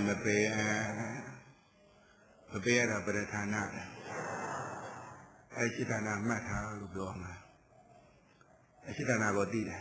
မပေးမပေးရတာပရဌာနာစိတ်ဌာနာမှတ်ထားလို့ပြောမှာစိတ်ဌာနာကိုသိတယ်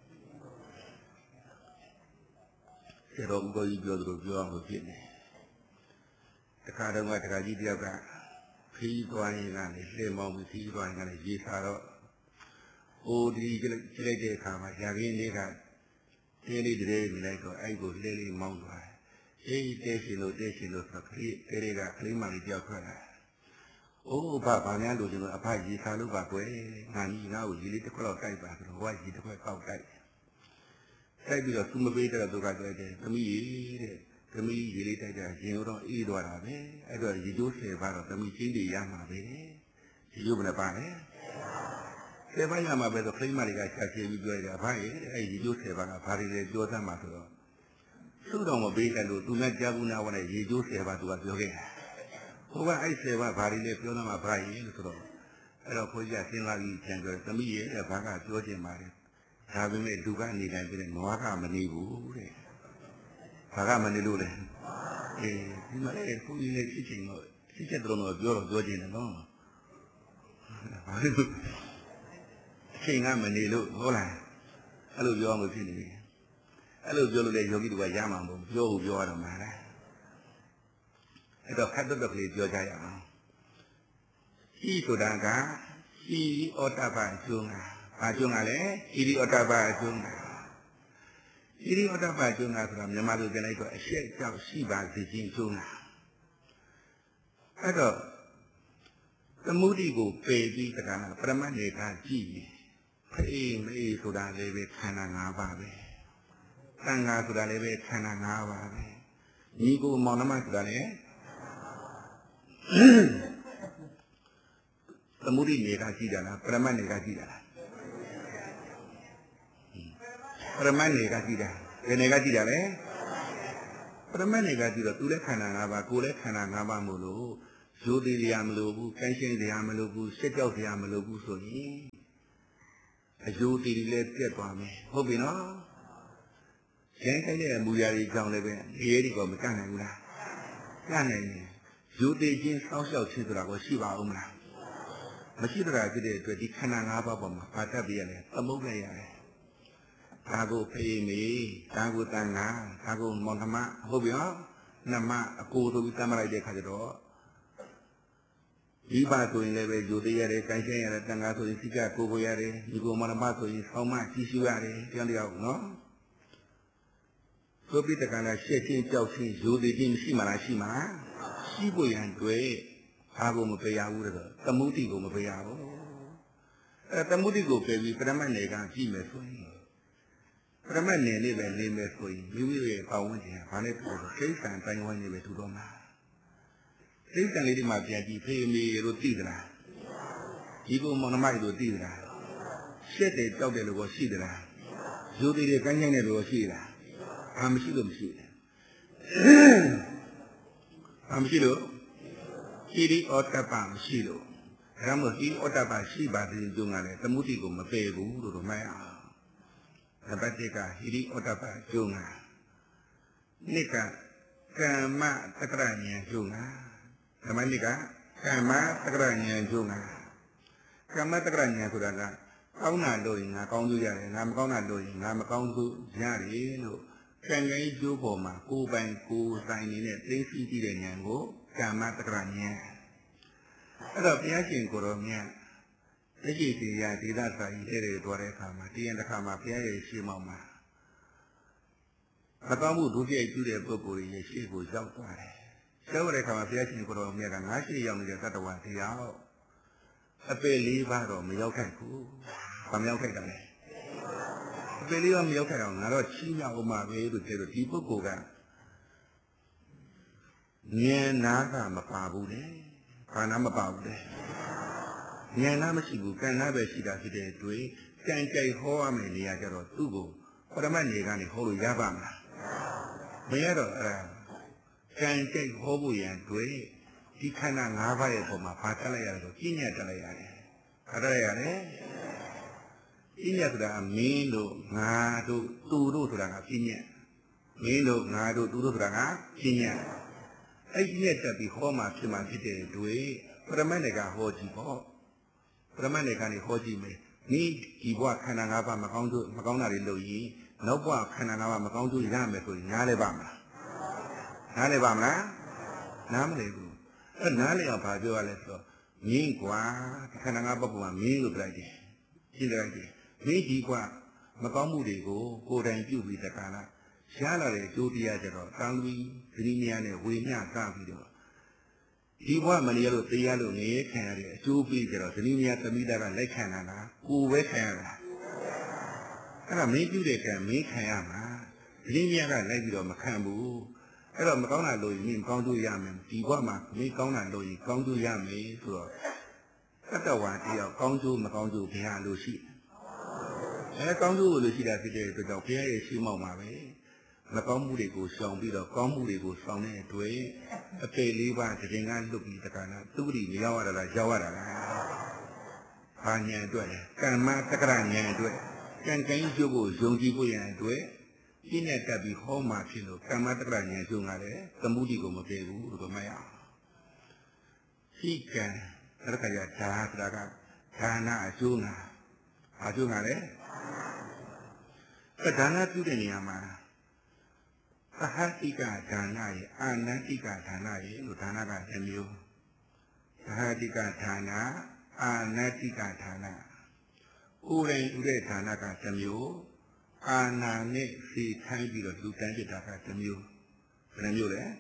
ကျေတော်ဥပ္ပယပြောသလိုပြောအောင်လို့ဖြစ်နေတခါတော့တခါကြီးတယောက်ကခီးသွားရင်ကနေလှည့်မောင်းပြီးခီးသွားရင်ကနေရေးစားတော့အိုဒီကြည့်လိုက်တဲ့အခါမှာရာခင်းလေးကတဲလေးတည်းနေလိုက်တော့အဲ့ကိုလှည့်လေးမောင်းသွားတယ်အေးတဲရှင်လို့ဆိုတော့ခီးတဲလေးကခလေးမလေးတယောက်ထွက်လာအိုးဘာများလို့ကျွန်တော်အဖရေးစားလို့ပါကွယ်ငါကြီးငါ့ကိုရေးလေးတစ်ခွက်တော့တိုက်ပါဆိုတော့ဟိုကရေးတစ်ခွက်ကောက်တိုက်ပြီးတော့သူမပေးတဲ့သူကကြွတယ်သမီးတဲ့သမီးရေးလေးတိုက်တာရင်တော့အေးသွားတာပဲအဲ့တော့ရေကျိုး10ပါတော့သမီးချင်းတွေရမှာပဲရေကျိုးဘယ်နှပါလဲ10ပါရမှာပဲဆိုခလိမတွေကရှာချေပြီးပြောရတယ်အဖရေအဲ့ရေကျိုး10ပါကဘာတွေလဲပြောသမ်းမှာဆိုတော့သူ့တော်မပေးတယ်လို့သူကကြားဘူးနာဝနဲ့ရေကျိုး10ပါသူကပြောခဲ့တယ်ဟိုကအဲ့10ပါဘာတွေလဲပြောသမ်းမှာဘာရေလို့ဆိုတော့အဲ့တော့ခွေးကြီးစဉ်းစားပြီးကြံပြောတယ်သမီးရေဘာကပြောချင်ပါလဲဒါပေမဲ့လူကနေတိုင်းပြတဲ့နွားကမနေဘူးတဲ့ဘာကမနေလို့လဲအေးဒီမှာလေကိုကြီးလေးဖြစ်ချင်တော့ဖြစ်ချက်တော်တော့ပြောချင်တယ်နော်ဘာလို့အချိန်ကမနေလို့ဟုတ်လားအဲ့လိုပြောမှဖြစ်နေပြီအဲ့လိုပြောလို့လေယောဂီတို့ကရမှာမဟုတ်ပြောရတော့မှာလားအဲ့တော့ခတ်တော့ကလေးပြောကြရအောင်ဤဆိုတာကဤဩတ္တပကျုံးတာဘာကျုံးကလဲဤဒီဩတ္တပကျုံးတာဤဒီဩတ္တပကျုံးတာဆိုတာမြန်မာလိုပြန်လိုက်တော့အရှက်ကြောက်ရှိပါစေခြင်းကျုံးတာအဲ့တော့သမုဒိကိုပယ်ပြီးတက္ကနာပရမတ်နေကကြည့်ဖေးမေးဆိုတာလည်းပဲခန္ဓာ၅ပါးပဲသံဃာဆိုတာလည်းပဲခန္ဓာ၅ပါးပဲညီကိုမောင်နှမဆိုတာလည်းသမုဒိနေကကြည့်တာလားပရမတ်နေကကြည့်တာလားပရမတ်နေကကြည့်တာဘယ်နေကကြည့်တာလဲပရမတ်နေကကြည့်တော့သူလည်းခန္ဓာ၅ပါးကိုယ်လည်းခန္ဓာ၅ပါးမို့လို့ရိုးသေးရမလို့ဘူးကိုင်းရှင်းစရာမလို့ဘူးစက်ကြောက်စရာမလို့ဘူးဆိုရင်အယိုးသေးလည်းပြတ်သွားမယ်ဟုတ်ပြီနော်ရန်ခိုင်းတဲ့အမူအရာတွေကြောင့်လည်းပဲအေးဒီကောမကနိုင်ဘူးလားကနိုင်တယ်ရိုးသေးချင်းစောင်းလျှောက်ချင်းဆိုတာကိုရှိပါဦးမလားမရှိတဲ့ဖြစ်တဲ့အတွက်ဒီခန္ဓာ၅ပါးပေါ်မှာပါတတ်ပြရတယ်သမုတ်လိုက်ရတယ်ဒါကိုဖေးမေဒါကိုတန်ငါဒါကိုမောင်နှမဟုတ်ပြီနော်နှမအကိုဆိုပြီးတမ်းမလိုက်တဲ့ခါကျတော့ဒီပါဆိုရင်လည်းပဲယူသေးရတယ်၊ကိုင်းရှင်းရတယ်၊တန်ခါဆိုရင်စိကကိုကိုရတယ်၊ဒီကိုမနမဆိုရင်ဆောင်းမကြီးရှုရတယ်၊တရားတရားနော်။ဆိုပြီးတက္ကနာရှက်ချင်းကြောက်ချင်းယူသေးချင်းမရှိမှလားရှိမှာ။ရှိဖို့ရန်တွေ့ဘာကိုမပေးရဘူးတဲ့။သမုဒိကိုမပေးရဘူး။သမုဒိကိုပေးပြီးပရမတ်နယ်ကကြည့်မယ်ဆိုရင်ပရမတ်နယ်လေးပဲနေမယ်ဆိုရင်မိမိရဲ့ပါဝင်ခြင်းဘာနဲ့ပြောလို့ခိစ္စံတိုင်းဝိုင်းနေပဲထူတော့မှာ။စိတ်တန်လေးဒီမှာပြန်ကြည့်ဖေးမေတို့သိသလားဒီကိုမောင်နှမတို့သိသလားရှက်တယ်ကြောက်တယ်လို့ကိုရှိသလားယူသေးတယ်ကိုင်းဆိုင်တယ်လို့ရှိလားဘာမရှိလို့မရှိတယ်ဘာမရှိလို့ဣရိဩတ္တပမရှိလို့ဒါမှမဟုတ်ဣရိဩတ္တပရှိပါသေးတယ်ကျုံကလည်းသမုဒိကိုမပယ်ဘူးလို့တော့မှတ်အောင်နံပါတ်1ကဣရိဩတ္တပကျုံကနှစ်ကကမ္မတက္ကရာဉာဏ်ကျုံကဓမ္မနိကကမ္မတက္ကရာဉာဏ်ကျုံးတာကမ္မတက္ကရာဉာဏ်ဆိုတာကကောင်းတာလို့ရင်ငါကောင်းကျိုးရတယ်ငါမကောင်းတာလို့ရင်ငါမကောင်းကျိုးရတယ်လို့ကံကံကျိုးပေါ်မှာကိုယ်ပိုင်ကိုယ်ဆိုင်နေတဲ့သိသိကြည့်တဲ့ဉာဏ်ကိုကမ္မတက္ကရာဉာဏ်အဲ့တော့ဘုရားရှင်ကိုယ်တော်မြတ်သိရှိတရားဒေသစာကြီးတဲ့တော်တဲ့အခါမှာတရားတစ်ခါမှာဘုရားရဲ့ရှေ့မှောက်မှာမကောင်းမှုဒုစရိုက်ပြုတဲ့ပုဂ္ဂိုလ်ရဲ့ရှေ့ကိုရောက်သွားတယ်ကျောတဲ့ခါမှာဘုရားရှင်ကိုတော်မြတ်ကငါးရှိရောက်နေတဲ့သတ္တဝါတရားအပေလေးပါတော့မရောက်ခိုက်ဘူး။ဘာမရောက်ခိုက်တာလဲ။အပေလေးပါမရောက်ခိုက်အောင်ငါတော့ချီးမြှောက်မှပဲလို့ပြောတော့ဒီပုဂ္ဂိုလ်ကဉာဏ်နာကမပါဘူးလေ။ဘာနာမပါဘူးလေ။ဉာဏ်နာမရှိဘူးကံနာပဲရှိတာဖြစ်တဲ့တွေ့ကံကြိုက်ဟောရမယ်နေရာကြတော့သူ့ကိုပရမတ်နေကနေဟောလို့ရပါမလား။မရတော့အဲ့ဒါကံကြိတ်ဟောဖို့ရန်တွေ့ဒီခန္ဓာ၅ပါးရဲ့ပုံမှာဘာတက်လိုက်ရလဲဆိုပြဉ္ညာတက်လိုက်ရတယ်။ဘာတက်လိုက်ရလဲ။ပြဉ္ညာဆိုတာမင်းတို့ငါတို့သူတို့ဆိုတာကပြဉ္ညာမင်းတို့ငါတို့သူတို့ဆိုတာကပညာအဲ့ဒီနဲ့တက်ပြီးဟောမှဖြစ်မှဖြစ်တဲ့တွေ့ပရမတ်တွေကဟောကြည့်ပေါ့ပရမတ်တွေကနေဟောကြည့်မယ်မိဒီဘဝခန္ဓာ၅ပါးမကောင်းတာတွေလုပ်ရင်နောက်ဘဝခန္ဓာ၅ပါးမကောင်းကျိုးရမယ်ဆိုရင်နားလဲပါမလားနားလဲပါမလားနားမလဲဘူးအဲ့နားလဲအောင်ဘာပြောရလဲဆိုတော့မင်းကွာခန္ဓာ၅ပါးပုံမှာမင်းလို့ပြောလိုက်တယ်ရှင်းလိုက်တယ်မင်းဒီဘဝမကောင်းမှုတွေကိုကိုယ်တိုင်ပြုပြီးတက္ကလားရှားလာတဲ့အကျိုးတရားကြတော့တန်လူကြီးဂရိမယာနဲ့ဝေမျှကပြီးတော့ဒီဘဝမနေရလို့တရားလို့နေခံရတဲ့အကျိုးပေးကြတော့ဂရိမယာသမိတာကလိုက်ခံလာတာကိုယ်ပဲခံရတာအဲ့ဒါမင်းပြုတဲ့ကံမင်းခံရမှာဂရိမယာကလိုက်ပြီးတော့မခံဘူးအဲ့တော့မကောင်းတာလို့မင်းကောင်းကျိုးရမယ်ဒီဘဝမှာမင်းကောင်းတာလို့ကောင်းကျိုးရမယ်ဆိုတော့တတ္တဝါတယောက်ကောင်းကျိုးမကောင်းကျိုးဘယ်ဟာလို့ရှိကောင်းကျိုးလို့ရှိတာဖြစ်တဲ့အတွက်ကြောင့်ဘုရားရဲ့ရှိမောက်မှာပဲမကောင်းမှုတွေကိုရှောင်ပြီးတော့ကောင်းမှုတွေကိုဆောင်တဲ့အတွက်အပေလေးပါးတရင်ကလွတ်ပြီးတက္ကနာသူတိမရောက်ရတာလားရောက်ရတာလားဘာဉာဏ်အတွက်လဲကမ္မတက္ကရာဉာဏ်အတွက်ကံကံကျိုးကိုယုံကြည်ဖို့ရန်အတွက်ပြည့်နဲ့တက်ပြီးဟောမှဖြစ်လို့ကမ္မတက္ကရာဉာဏ်ကျိုးကလည်းသမုဒိကိုမပြေဘူးလို့မရအောင်ရှိကံတက္ကရာဓာတ်ကဒါနအကျိုးငါအကျိုးငါလေဒါနပြုတဲ့နေရာမှာသဟတိကဒါနရဲ့အာနန္တိကဒါနရဲ့လို့ဒါနကတစ်မျိုးသဟတိကဒါနအာနန္တိကဒါနဥရင်ဥတဲ့ဒါနကတစ်မျိုးအာနာနဲ့စီထိုင်းပြီးတော့လူတန်းပြတာကတစ်မျိုးဘယ်နှမျိုးလဲ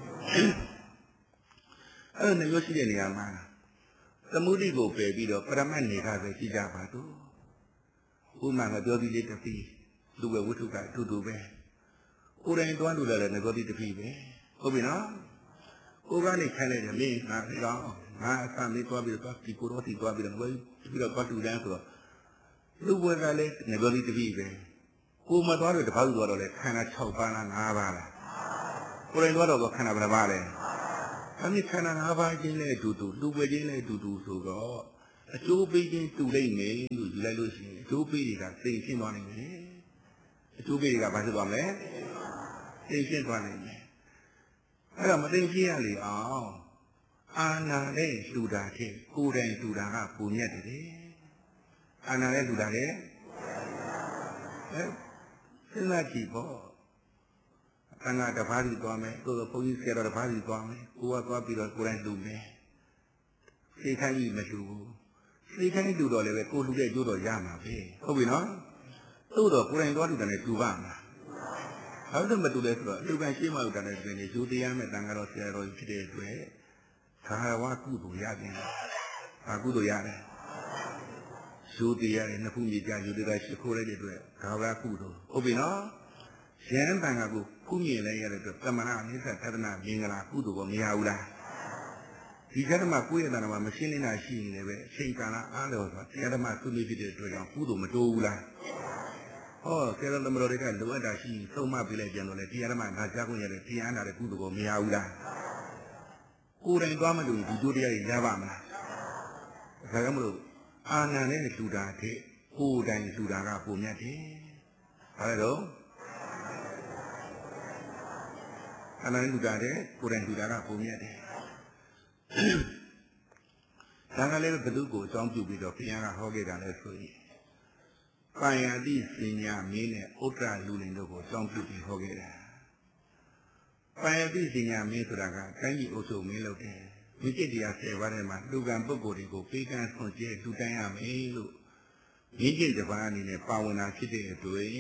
အဲ့ဒီမျိုးရှိတဲ့နေရာမှာသမုဒိကိုပယ်ပြီးတော့ပရမတ်နေကပဲကြည့်ကြပါတော့ဥမာငါပြောပြီးလေးတစ်ပြီးလူပဲဝိထုကအတူတူပဲကိုယ်တိုင်တွားလို့လည်းငါပြောပြီးတစ်ပြီးပဲဟုတ်ပြီနော်ကိုယ်ကနေခိုင်းလိုက်တယ်မင်းငါပြောင်းငါအစမင်းတွားပြီးတော့ဒီကိုတော့ဒီတွားပြီးတော့ပြီးတော့ပတ်တူတန်းဆိုတော့လူဘက်ကလည်းငါပြောပြီးတစ်ပြီးပဲကိုမတွားလို့တပတ်တူတော့လေခန္ဓာ6ပါးလား5ပါးလားကိုယ်တိုင်တွားတော့ခန္ဓာဘယ်နှပါးလဲအမြဲခန္ဓာ5ပါးချင်းနဲ့အတူတူလူပဲချင်းနဲ့အတူတူဆိုတော့အကျိုးပေးခြင်းတူလိမ့်မယ်လို့ယူလိုက်လို့ရှိရင်အကျိုးပေးတွေကသိရှင်းသွားနိုင်တယ်အကျိုးပေးတွေကဘာဖြစ်သွားမလဲသိရှင်းသွားနိုင်တယ်အဲ့တော့မသိရှင်းရလေအောင်အာနာနဲ့လှူတာတဲ့ကိုယ်တိုင်လှူတာကပုံမြတ်တယ်အာနာနဲ့လှူတာတဲ့စဉ်းစားကြည့်ပေါ့အငါတပါးစီသွားမယ်သို့သောဘုန်းကြီးဆရာတော်တပါးစီသွားမယ်ကိုကသွားပြီးတော့ကိုယ်တိုင်လှူမယ်စိတ်ခိုင်းပြီးမလှူဘူးစိတ်ခိုင်းလှူတော့လည်းပဲကိုလှူတဲ့အကျိုးတော့ရမှာပဲဟုတ်ပြီနော်သို့တော့ကိုယ်တိုင်သွားလှူတယ်နဲ့လှူပါမလားဘာလို့မတူလဲဆိုတော့လူကရှင်းမှလို့တန်းတဲ့တွင်ယူတရားမဲ့တန်ကတော့ဆရာတော်ကြီးဖြစ်တဲ့အတွက်ခါဝကုသိုလ်ရပြန်တယ်ဘာကုသိုလ်ရတယ်ယူတရားနဲ့နှစ်ခုမြေကြယူတရားရှိခိုးလိုက်တဲ့အတွက်ခါဝကုသိုလ်ဟုတ်ပြီနော်ရဟန်းတန်ခါကိုခုမြင်လိုက်ရတဲ့အတွက်တမနာအနိစ္စသဒ္ဒနာမင်္ဂလာကုသိုလ်ကမရဘူးလားဒီဓမ္မကိုယ့်ရဲ့တဏ္ဍာမှာမရှင်းနေတာရှိနေတယ်ပဲအချိန်ကာလအားလို့ဆိုတရားဓမ္မသုလိဖြစ်တဲ့အတွက်ကြောင့်ကုသိုလ်မတိုးဘူးလားဟောဆရာတော်တွေကလိုအပ်တာရှိသုံးမပေးလိုက်ကြတော့လေတရားဓမ္မငါကြားခွင့်ရတဲ့တရားနာတဲ့ကုသိုလ်ကိုမရဘူးလားကိုယ်တိုင်သွားမလို့ဒီကျိုးတရားကြီးရပါမလားဒါကြောင့်မလို့အာနန္ဒနဲ့လှူတာတဲ့ကိုယ်တိုင်လှူတာကပုံမြတ်တယ်ဘာလဲတော့အာနန္ဒနဲ့လှူတာတဲ့ကိုယ်တိုင်လှူတာကပုံမြတ်တယ်ဒါကလည်းဘယ်သူကိုအကြောင်းပြုပြီးတော့ဘုရားကဟောခဲ့တာလဲဆိုရင်ပါယတိစဉ္ညာမင်းနဲ့ဥတ္တရလူလင်တို့ကိုအကြောင်းပြုပြီးဟောခဲ့တာပါယတိစဉ္ညာမင်းဆိုတာကတိုင်းပြည်အုပ်ချုပ်မင်းလုပ်တယ်မိจิตတရား10ပါးထဲမှာလူကံပုဂ္ဂိုလ်တွေကိုပေးကမ်းဆွန့်ကျဲလူတိုင်းရမယ်လို့မိจิตတစ်ပါးအနေနဲ့ပါဝင်တာဖြစ်တဲ့အတွက်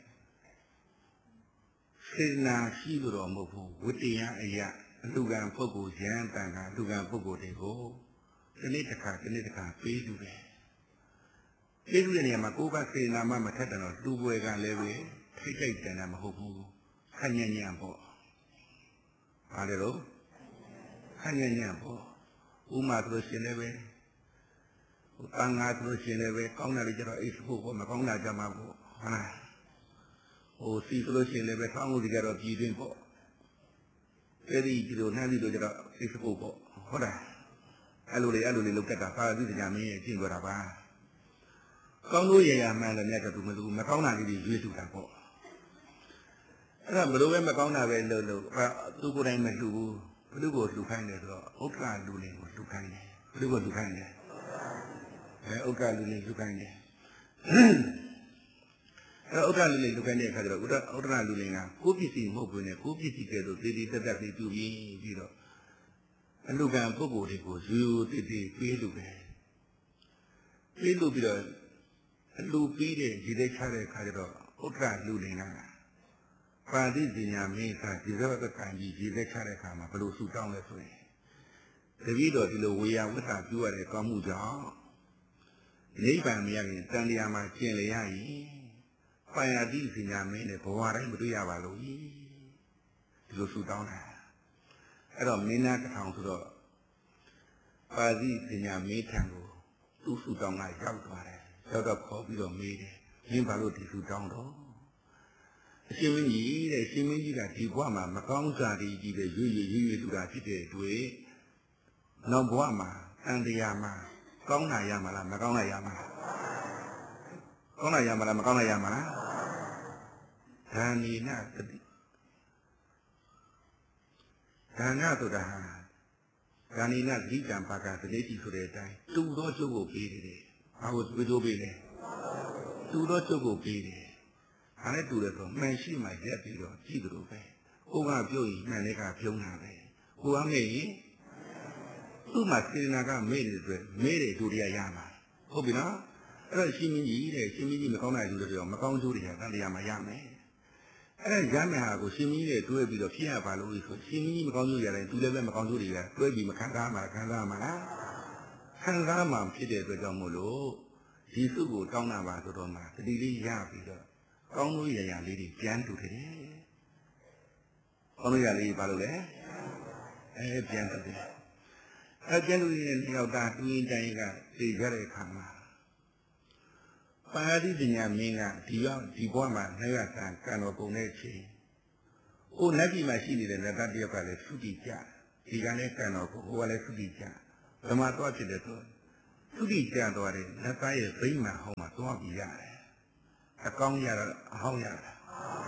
စေနာရှိလို့တော့မဟုတ်ဘူးဝိတ္တရားအရာလူကံပုဂ္ဂိုလ်ရဟန်းတန်ခါလူကံပုဂ္ဂိုလ်တွေကိုဒီနေ့တစ်ခါပေးလူတယ်ပေးလူတဲ့နေရာမှာကိုယ်ကစေနာမှမထက်တယ်တော့လူပွဲကလည်းပဲထိတ်ထိတ်တန်တာမဟုတ်ဘူးခက်ညံ့ညံ့ပေါ့ဘာလဲတော့ခက်ညံ့ညံ့ပေါ့ဥမာဆိုလို့ရှိရင်လည်းပဲတန်ငါဆိုလို့ရှိရင်လည်းပဲကောင်းတာတွေကြတော့အိတ်ဖို့ပေါ့မကောင်းတာကြမှာပေါ့ဟုတ်လားစီဆိုလို့ရှိရင်လည်းပဲဆောင်းလို့ဒီကတော့ပြည်တွင်းပေါ့အဲဒီဒီလိုနှမ်းပြီးတော့ကြတော့အိတ်ဖို့ပေါ့ဟုတ်လားအဲ့လိုလေးလောက်တတ်တာပါဠိတရားမင်းရဲ့ကျင့်ကြတာပါကောင်းလို့ရရမှန်လည်းမြတ်တော့သူမလို့မကောင်းတာလေးတွေရွေးစုတာပေါ့အဲ့ဒါဘလို့ပဲမကောင်းတာပဲလို့သူကိုယ်တိုင်မလှူဘူးဘလူကိုလှူခိုင်းတယ်ဆိုတော့ဥက္ကလူလင်ကိုလှူခိုင်းတယ်ဘလူကိုလှူခိုင်းတယ်ဥက္ကလူလင်လှူခိုင်းတယ်အဲ့ဥက္ကလူလင်လှူခိုင်းတဲ့အခါကျတော့ဥက္ကလူလင်ကကိုပစ္စည်းမဟုတ်ဘူးနဲ့ကိုပစ္စည်းကဲလို့တည်တည်တက်တက်ပြီးပြုပြီးတော့အလူကံပုဂ္ဂိုလ်တွေကိုယူတည်တည်ပေးလို့ပဲပေးလို့ပြီးတော့အလူပြီးတဲ့ဒီလေးချတဲ့အခါကျတော့ဥက္ကလူလင်ကပါဠိပညာမင်းကဒီလိုကံကြီးဒီလက်ချတဲ့အခါမှာဘယ်လိုဆူတောင်းလဲဆိုရင်တပည့်တော်ဒီလိုဝေယဝိသပြုရတဲ့ကောင်းမှုကြောင့်နိဗ္ဗာန်မရခင်တန်တရားမှာကျင့်လျရရင်ပါဠိပညာမင်းနဲ့ဘဝတိုင်းမတွေ့ရပါလို့ဒီလိုဆူတောင်းတာအဲ့တော့မင်းသားတစ်ထောင်ဆိုတော့ပါဠိပညာမင်းထံကိုသူ့ဆူတောင်းကရောက်သွားတယ်ရောက်တော့ခေါ်ပြီးတော့မေးတယ်မင်းဘာလို့ဒီဆူတောင်းတော့အရှင်မင်းကြီးတဲ့ရှင်မင်းကြီးကဒီဘဝမှာမကောင်းစားတွေကြီးတဲ့ရွေ့တူတာဖြစ်တဲ့တွေ့နောက်ဘဝမှာအန္တရားမှာကောင်းတာရမှာလားမကောင်းတာရမှာလားကောင်းတာရမှာလားမကောင်းတာရမှာလားဒါနိနာတတိဒါနဆိုတာဟာဒါနိနာဒီကံပါကသတိရှိဆိုတဲ့အတိုင်းတူသောကျုပ်ကိုပေးတယ်ဘာလို့တွေ့လို့ပေးလဲတူသောကျုပ်ကိုပေးတယ်အဲ့ဒါတူတယ်ဆိုမှန်ရှိမှရက်ပြီးတော့ကြည့်ကြလို့ပဲကိုကပြုတ်ရင်မှန်တဲ့ကပြုံးတာပဲကိုကမေ့ရင်သူ့မှာစေတနာကမေ့နေတဲ့အတွက်မေ့တဲ့ကျိုးတရားရမှာဟုတ်ပြီနော်အဲ့တော့ရှင်မင်းကြီးတဲ့ရှင်မင်းကြီးမကောင်းတဲ့ကျိုးတွေတော့မကောင်းကျိုးတွေကတန်တရားမှာရမယ်အဲ့ဒါရမယ်ဟာကိုရှင်မင်းကြီးနဲ့တွဲပြီးတော့ဖြစ်ရပါလို့ဆိုရှင်မင်းကြီးမကောင်းကျိုးရတယ်သူလည်းပဲမကောင်းကျိုးတွေကတွဲပြီးမခံစားမှာခံစားမှာလားခံစားမှာဖြစ်တဲ့အတွက်ကြောင့်မို့လို့ဒီစုကိုတောင်းတာပါဆိုတော့မှတတိလေးရပြီးတော့ကောင်းလို့ရရလေးတွေပြန်တူတယ်ကောင်းလို့ရလေးဘာလို့လဲပြန်တူတယ်ပြန်တူရင်တယောက်သားတွင်းတိုင်းကသိကြတဲ့အခါမှာပါဠိပညာမင်းကဒီဘဝမှာနှရဆံကံတော်ကုန်တဲ့အချိန်နတ်ပြည်မှာရှိနေတဲ့နတ်သားတယောက်ကလည်းသုတိကြဒီကလည်းကံတော်ကိုဟိုကလည်းသုတိကြဓမ္မသွားဖြစ်တဲ့သူသုတိကြသွားတယ်နတ်သားရဲ့ဗိမာန်ဟောင်းမှာသွားပြီးရတယ်အကောင်းရတာအဟောင်းရတာ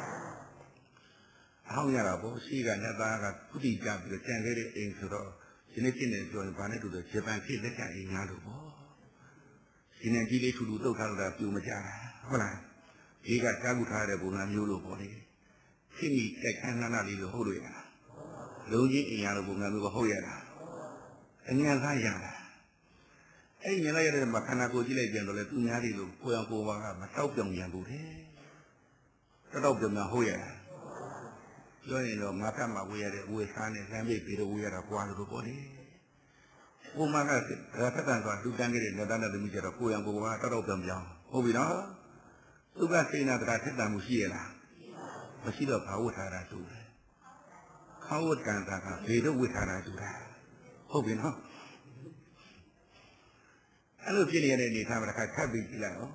အဟောင်းရတာပေါ့ရှိကနတ်သားကသုတိကြပြီးတော့ကြံခဲ့တဲ့အိမ်ဆိုတော့ဒီနေ့ဖြစ်နေပြောရင်ဘာနဲ့တူတော့ဂျပန်ခေတ်လက်ကျအိမ်များလို့ပေါ့ဒီနေ့ကြီးလေးထူထူတုတ်ထားလို့ပြူမကြတာဟုတ်လားဒီကတားကူထားတဲ့ပုံစံမျိုးလို့ပေါ့လေခိမိတိုက်ခန်းနာလေးလို့ဟုတ်လို့ရတာလုံးကြီးအိမ်ရလို့ပုံစံမျိုးကဟုတ်ရတာအញ្ញံသားရတာအဲ့ဒီမြင်လိုက်ရတဲ့မှာခန္ဓာကိုယ်ကြည့်လိုက်ပြန်တော့လေသူများတွေလို့ကိုယ်အောင်ကိုယ်ပါကမတောက်ပြောင်ပြန်ဘူးတဲ့တောက်ပြောင်များဟုတ်ရတာပြောရင်တော့ငါကမှဝေးရတဲ့ဝေစားနဲ့လမ်းမိတ်ပြီးတော့ဝေးရတာကွာလို့ပေါ့လေကိုမကရာထက်တန်ဆိုတာလူတန်းခဲ့တဲ့လက်သားနဲ့သမီးကျတော့ကိုယ်အောင်ကိုယ်ပါကတောက်ပြောင်ပြောင်ဟုတ်ပြီနော်သူကစိတ်နာတရားထက်တန်မှုရှိရလားမရှိတော့ဘာဝတ်ထားတာတူတယ်ခါဝတ်တန်တာကဘေတော့ဝတ်ထားတာတူတာဟုတ်ပြီနော်အဲ့လိုဖြစ်နေတဲ့အနေထားမှာတစ်ခါထပ်ပြီးကြည့်လိုက်အောင်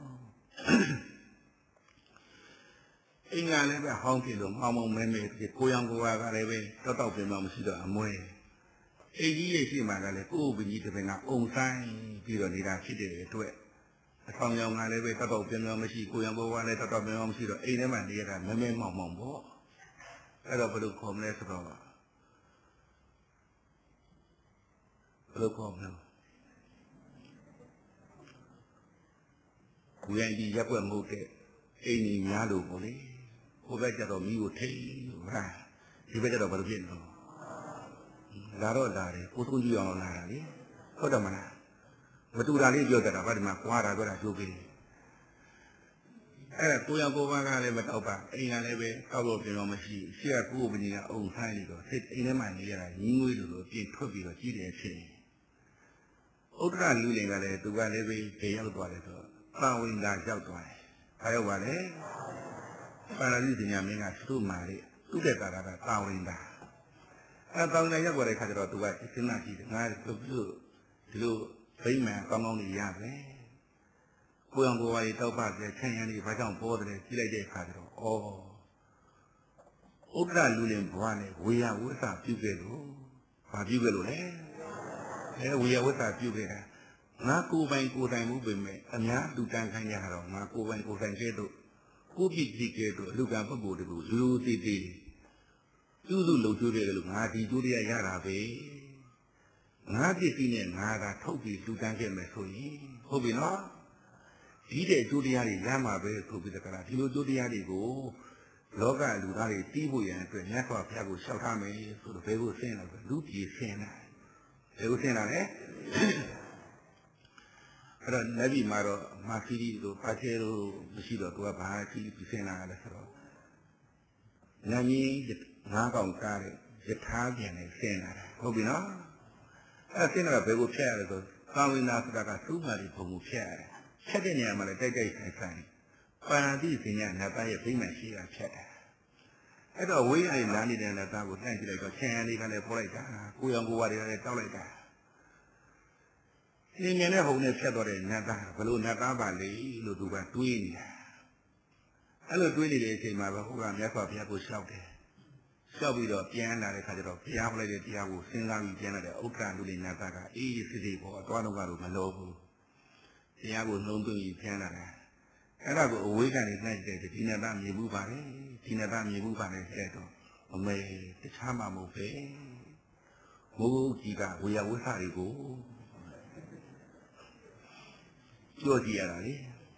အင်္ဂါလည်းပဲဟောင်းဖြစ်လို့မောင်မောင်မဲမဲကိုရောင်ကိုဝါကလည်းပဲတောက်ပြင်မှမရှိတော့အမွဲအိကြီးရဲ့ရှိမှလည်းကိုယ်ပင်ကြီးတစ်ပင်ကအုံဆိုင်ပြီးတော့နေတာဖြစ်တဲ့အတွက်အဆောင်ရောင်ကလည်းပဲတောက်ပြင်မှမရှိကိုရောင်ကိုဝါလည်းတောက်ပြင်မှမရှိတော့အိမ်ထဲမှာနေရတာမဲမဲမောင်မောင်ပေါ့အဲ့တော့ဘယ်လိုခေါ်မလဲဆိုတော့ဘယ်လိုခေါ်မလဲကိုယ်ရင်ဒီရက်ွက်မဟုတ်တဲ့အိမ်ကြီးများလို့ပေါ့လေဟိုဘက်ကျတော့မိကိုထိတ်ဟာဒီဘက်ကျတော့ဘာလို့ဖြစ်နေလဲလာတော့လာတယ်ကိုသုံးကြည့်အောင်လာတာလေဟုတ်တယ်မလားမတူတာလေးပြောကြတာဗါဒီမှာကွာတာပြောတာကျိုးပေးအဲ့ကိုရောင်ကိုပါကလည်းမတောက်ပါအိမ်ကလည်းပဲတောက်လို့ပြင်တော့မရှိရှေ့ကကိုယ်ပညာအုံဆိုင်နေတော့စိတ်အိမ်ထဲမှာနေရတာညီငွေလိုပြင်ထွက်ပြီးတော့ကြီးတယ်ဖြစ်ဥဒ္ဒရာလူလင်ကလည်းသူကလည်းပဲခေရောက်သွားတယ်ဆိုတော့ပါဝင်လာရောက်သွားတယ်ဘာရောက်ပါလဲပါဠိပညာမင်းကသူ့မာလေးသူ့တဲ့ကာကတာဝင်လာတောင်းလိုက်ရောက်သွားတဲ့ခါကျတော့သူကစဉ်းစားကြည့်တယ်ငါတို့ဒီလိုဗိမာန်ကောင်းကောင်းလေးရပဲကိုယ်အောင်ကိုယ်ဝါရီတောက်ပါပြချမ်းရံလေးဘာကြောင့်ပေါ်တယ်ကြည့်လိုက်တဲ့အခါကျတော့ဩဥဒ္ဒရာလူလင်ဘဝနဲ့ဝေယဝိသပြုခဲ့လို့ဘာပြုခဲ့လို့လဲဝေယဝိသပြုခဲ့တာငါကိုယ်ပိုင်ကိုယ်တိုင်မှုပဲမဲ့အများလူတန်းခိုင်းကြတော့ငါကိုယ်ပိုင်ကိုယ်တိုင်ခဲ့တော့ကိုပြည့်ကြည့်ခဲ့တော့လူကပုဂ္ဂိုလ်တွေကိုလူလူသေးသေးပြုစုလုပ်ကြတယ်လို့ငါဒီကျိုးတရားရတာပဲငါပြည့်စည်နဲ့ငါကထုတ်ပြီးလူတန်းခဲ့မယ်ဆိုရင်ဟုတ်ပြီနော်ဒီတဲ့ကျိုးတရားတွေရမှာပဲဆိုပြီးတကလားဒီလိုကျိုးတရားတွေကိုလောကလူသားတွေတီးဖို့ရန်အတွက်မြတ်စွာဘုရားကိုလျှောက်ထားမယ်ဆိုတော့ဘယ်ကိုဆင်းလာလဲလူပြည်ဆင်းလာဘယ်ကိုဆင်းလာလဲအဲ့တော့နဗီမှာတော့မာဖီရီတို့ပါချေတို့မရှိတော့သူကဘာကြည့်ပြီးဆင်းလာလဲဆိုတော့နာမည်ငါးကောင်ကားတဲ့ယထာပြန်နဲ့ဆင်းလာတာဟုတ်ပြီနော်အဲ့ဆင်းလာတာဘယ်ကိုဖြတ်ရလဲဆိုသာဝိနာဆိုတာကသုမာတိဘုံကိုဖြတ်ရတယ်ဖြတ်တဲ့နေရာမှာလည်းတိုက်တိုက်ဆိုင်ဆိုင်ပါဏာတိစဉ္ညာနတ်သားရဲ့ဗိမာန်ရှိတာဖြတ်တာအဲ့တော့ဝိရိယလမ်းနေတဲ့နတ်သားကိုလှမ်းကြည့်လိုက်တော့ဆင်ရလေးကလည်းပေါ်လိုက်တာကိုရောင်ကိုဝါတွေကလည်းတောက်လိုက်တာသင်မြင်တဲ့ဟုံနဲ့ဖြတ်တော့တဲ့နတ်သားဘလို့နတ်သားပါလေလို့သူကတွေးနေတာအဲ့လိုတွေးနေတဲ့အချိန်မှာပဲဟိုကမြတ်စွာဘုရားကိုလျှောက်တယ်လျှောက်ပြီးတော့ပြန်လာတဲ့ခါကျတော့ဘုရားဟောလိုက်တဲ့တရားကိုစဉ်းစားပြီးပြန်လာတဲ့ဥက္ကဋ္ဌလူလေးနတ်သားကအေးစစ်စစ်ပေါ်အသွားတော့ကတော့မလို့ဘူးတရားကိုနှုံးသွင်းပြီးပြန်လာတာအဲ့ဒါကိုအဝေးကနေနှိုက်တဲ့ဒီနတ်သားမြေဘူးပါလေဒီနတ်သားမြေဘူးပါလေတဲ့တော့အမေတခြားမှမဟုတ်ပဲမိုးကြီးကဝေယဝိသတွေကိုကြောကြည့်ရတာလေ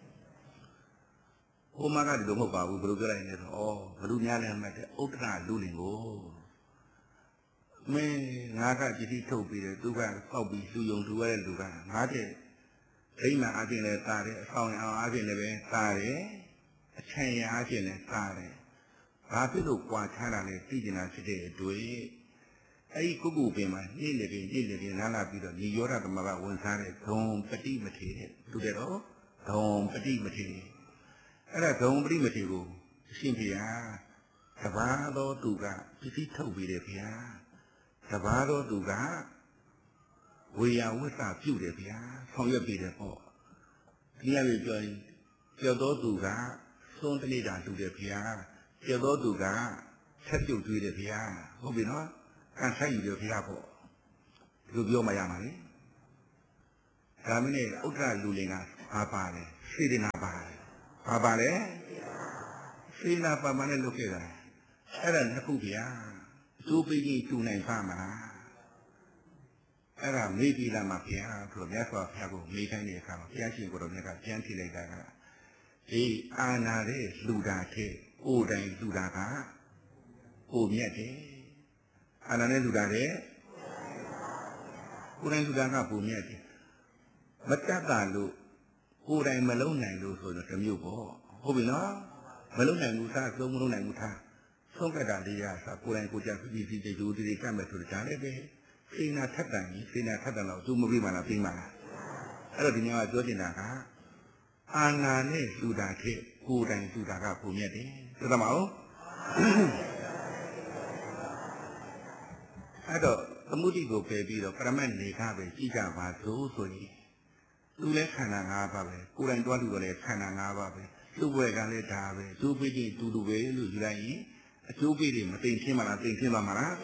ဟိုမှာကဒီလိုမဟုတ်ပါဘူးဘယ်လိုပြောလိုက်လဲဆိုတော့ဘလူများလည်းမှတ်တဲ့ဥဒ္ဒရလူလင်ကိုမင်းငါကကြည်တိထုတ်ပြီးတယ်သူကပေါက်ပြီးလူယုံလူရတဲ့လူကငါတဲ့ဒိမှန်အချင်းလည်းတာတယ်အဆောင်အောင်အချင်းလည်းပဲတာတယ်အချမ်းရအချင်းလည်းတာတယ်ဘာဖြစ်လို့ကြွာချတာလဲသိကျင်တာဖြစ်တဲ့အတွေ့အဲ့ဒီကုက္ကုပင်မှာညစ်နေပြီးနားလာပြီးတော့ညီယောဓသမဘာဝန်စားတဲ့ဂုံပတိမထေတဲ့သူတဲ့တော့ဂုံပတိမထေအဲ့ဒါဂုံပတိမထေကိုအရှင်ဘုရားတပါးသောသူကပစ္စည်းထုတ်ပြီးတယ်ဘုရားတပါးသောသူကဝေယဝိသပြုတယ်ဗျာဆောင်ရွက်ပြီးတယ်ပေါ့ဒီရပြီပြောရင်ကျော်တော်သူကသွန်းတနေတာတူတယ်ဗျာကျော်တော်သူကဆက်ပြုတ်တွေးတယ်ဗျာဟုတ်ပြီနော်ကန်ဆိုင်ယူတယ်ဗျာပေါ့ဒီလိုပြောမှရမှာလေဒါမင်းနဲ့ဥဒ္ဒရလူလင်ကဘာပါလဲစေတနာပါတယ်ဘာပါလဲစေတနာပါမနဲ့လုပ်ခဲ့တာအဲ့ဒါနှစ်ခုဗျာအကျိုးပေးကြီးတူနိုင်ပါမလားအဲ့ဒါမေးပြီးလာမှာဘုရားဆိုတော့မြတ်စွာဘုရားကိုမေးခိုင်းတဲ့အခါမှာဘုရားရှင်ကိုယ်တော်မြတ်ကပြန်ထိလိုက်တာကဒီအာနာတဲ့လူတာတဲ့အိုတိုင်းလူတာကအိုမြတ်တယ်အာနာနဲ့လူတာတဲ့ကိုယ်တိုင်းလူတာကပုံမြတ်တယ်မတတ်တာလို့ကိုယ်တိုင်းမလုံးနိုင်လို့ဆိုတော့တမျိုးပေါ့ဟုတ်ပြီနော်မလုံးနိုင်ဘူးသားသုံးမလုံးနိုင်ဘူးသားဆုံးကတာလေးရဆိုကိုယ်တိုင်းကိုကြပြီးဒီတူဒီကတ်မဲ့ဆိုတော့ဒါလည်းပဲစေနာထက်တန်ကြီးစေနာထက်တန်တော့သူမပြီးမှလားပြီးမှလားအဲ့တော့ဒီညကပြောချင်တာကအာနာနဲ့လူတာတဲ့ကိုယ်တိုင်လူတာကပုံမြတ်တယ်သိသမဟုတ်အဲ့တော့သမုဒိကိုပယ်ပြီးတော့ပရမတ်နေခပဲကြည့်ကြပါစို့ဆိုရင်သူလည်းခန္ဓာ၅ပါးပဲကိုယ်တိုင်တွားလူတော့လည်းခန္ဓာ၅ပါးပဲသူ့ဘွယ်ကလည်းဒါပဲသူ့ပိဋိတူတူပဲလို့ယူလိုက်ရင်အကျိုးပေးတွေမသိမ့်ချင်းမလားသိမ့်ချင်းပါမလား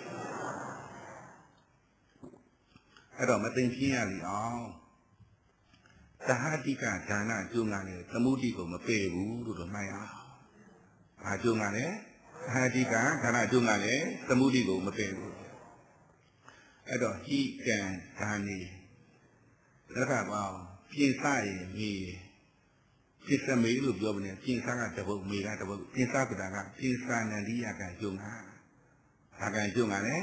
အဲ့တော့မသိမ့်ချင်းရလိအောင်သဟတိကဒါနကျုံးကလည်းသမုဒိကိုမပယ်ဘူးလို့တော့မှတ်ရအောင်။ဘာကျုံးကလည်းသဟတိကဒါနကျုံးကလည်းသမုဒိကိုမပယ်ဘူး။အဲ့တော့ဟိကံဒါနေလက်ခပေါင်းပြင်စရင်မြေပြစ္စမေလို့ပြောနေပြင်စကတပုတ်မေကတပုတ်ပြင်စကတာကပြင်စနန္ဒီယကကျုံကဘာကကျုံကလည်း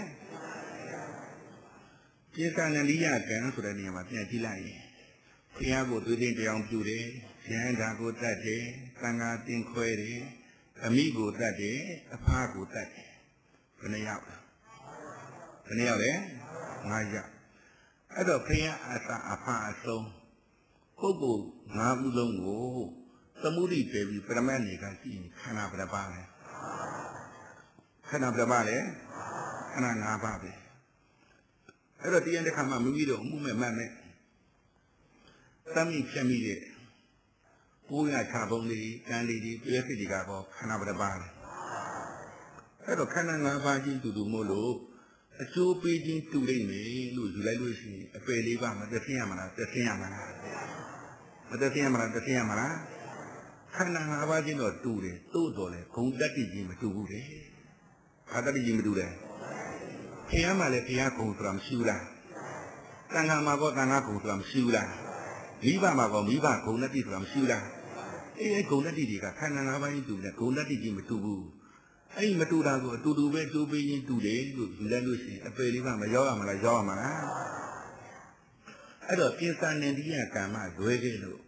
ပြင်စနန္ဒီယကံဆိုတဲ့နေရာမှာပြန်ကြည့်လိုက်ရင်ဘုရားကိုသွေးသိမ်းတရားပြုတယ်ဉာဏ်ဓာကိုတတ်တယ်သံဃာတင်ခွဲတယ်အမိကိုတတ်တယ်အဖားကိုတတ်တယ်ဘယ်နှယောက်လဲ9ယောက်အဲ့တော့ဘုရားအစအဖားအဆုံးပုဂ္ဂိုလ်5ခုလုံးကိုသမုဒိပယ်ပြီးပရမတ်နေကကြည့်ခန္ဓာဘယ်နှပါလဲခန္ဓာဘယ်နှပါလဲခန္ဓာ5ပါးပဲအဲ့တော့တရားတစ်ခါမှမိမိတို့အမှုမဲ့မှတ်မဲ့သမိဖြတ်မိတဲ့ကိုယ်ရခြာပုံလေးကံလေးဒီပြည့်စုံဒီကတော့ခန္ဓာပရပါလေအဲ့တော့ခန္ဓာ၅ပါးကြီးတူတူမို့လို့အကျိုးပေးခြင်းတူလိမ့်မယ်လို့ယူလိုက်လို့ရှိရင်အပယ်လေးပါမသက်သိရမလားသက်သိရမလားမသက်သိရမလားသက်သိရမလားခန္ဓာ၅ပါးချင်းတော့တူတယ်သို့တော်လဲဂုံတတ္တိကြီးမတူဘူးလေဘာတတ္တိကြီးမတူလဲဘုရားမှလည်းဘုရားဂုံဆိုတာမရှိဘူးလားတန်ခါမှာကောတန်ခါဂုံဆိုတာမရှိဘူးလားမိဘမှာကောမိဘဂုံတတ္တိဆိုတာမရှိဘူးလားအဲ့ဂုံတတ္တိတွေကခန္ဓာ၅ပါးချင်းတူတယ်ဂုံတတ္တိကြီးမတူဘူးအဲ့မတူတာကိုအတူတူပဲတူပြီးရင်တူတယ်လို့ယူလိုက်လို့ရှိရင်အပယ်လေးကမရောက်ရမလားရောက်ရမလားအဲ့တော့ကိစ္စနဲ့ဒီကကံမလွဲခဲ့လို့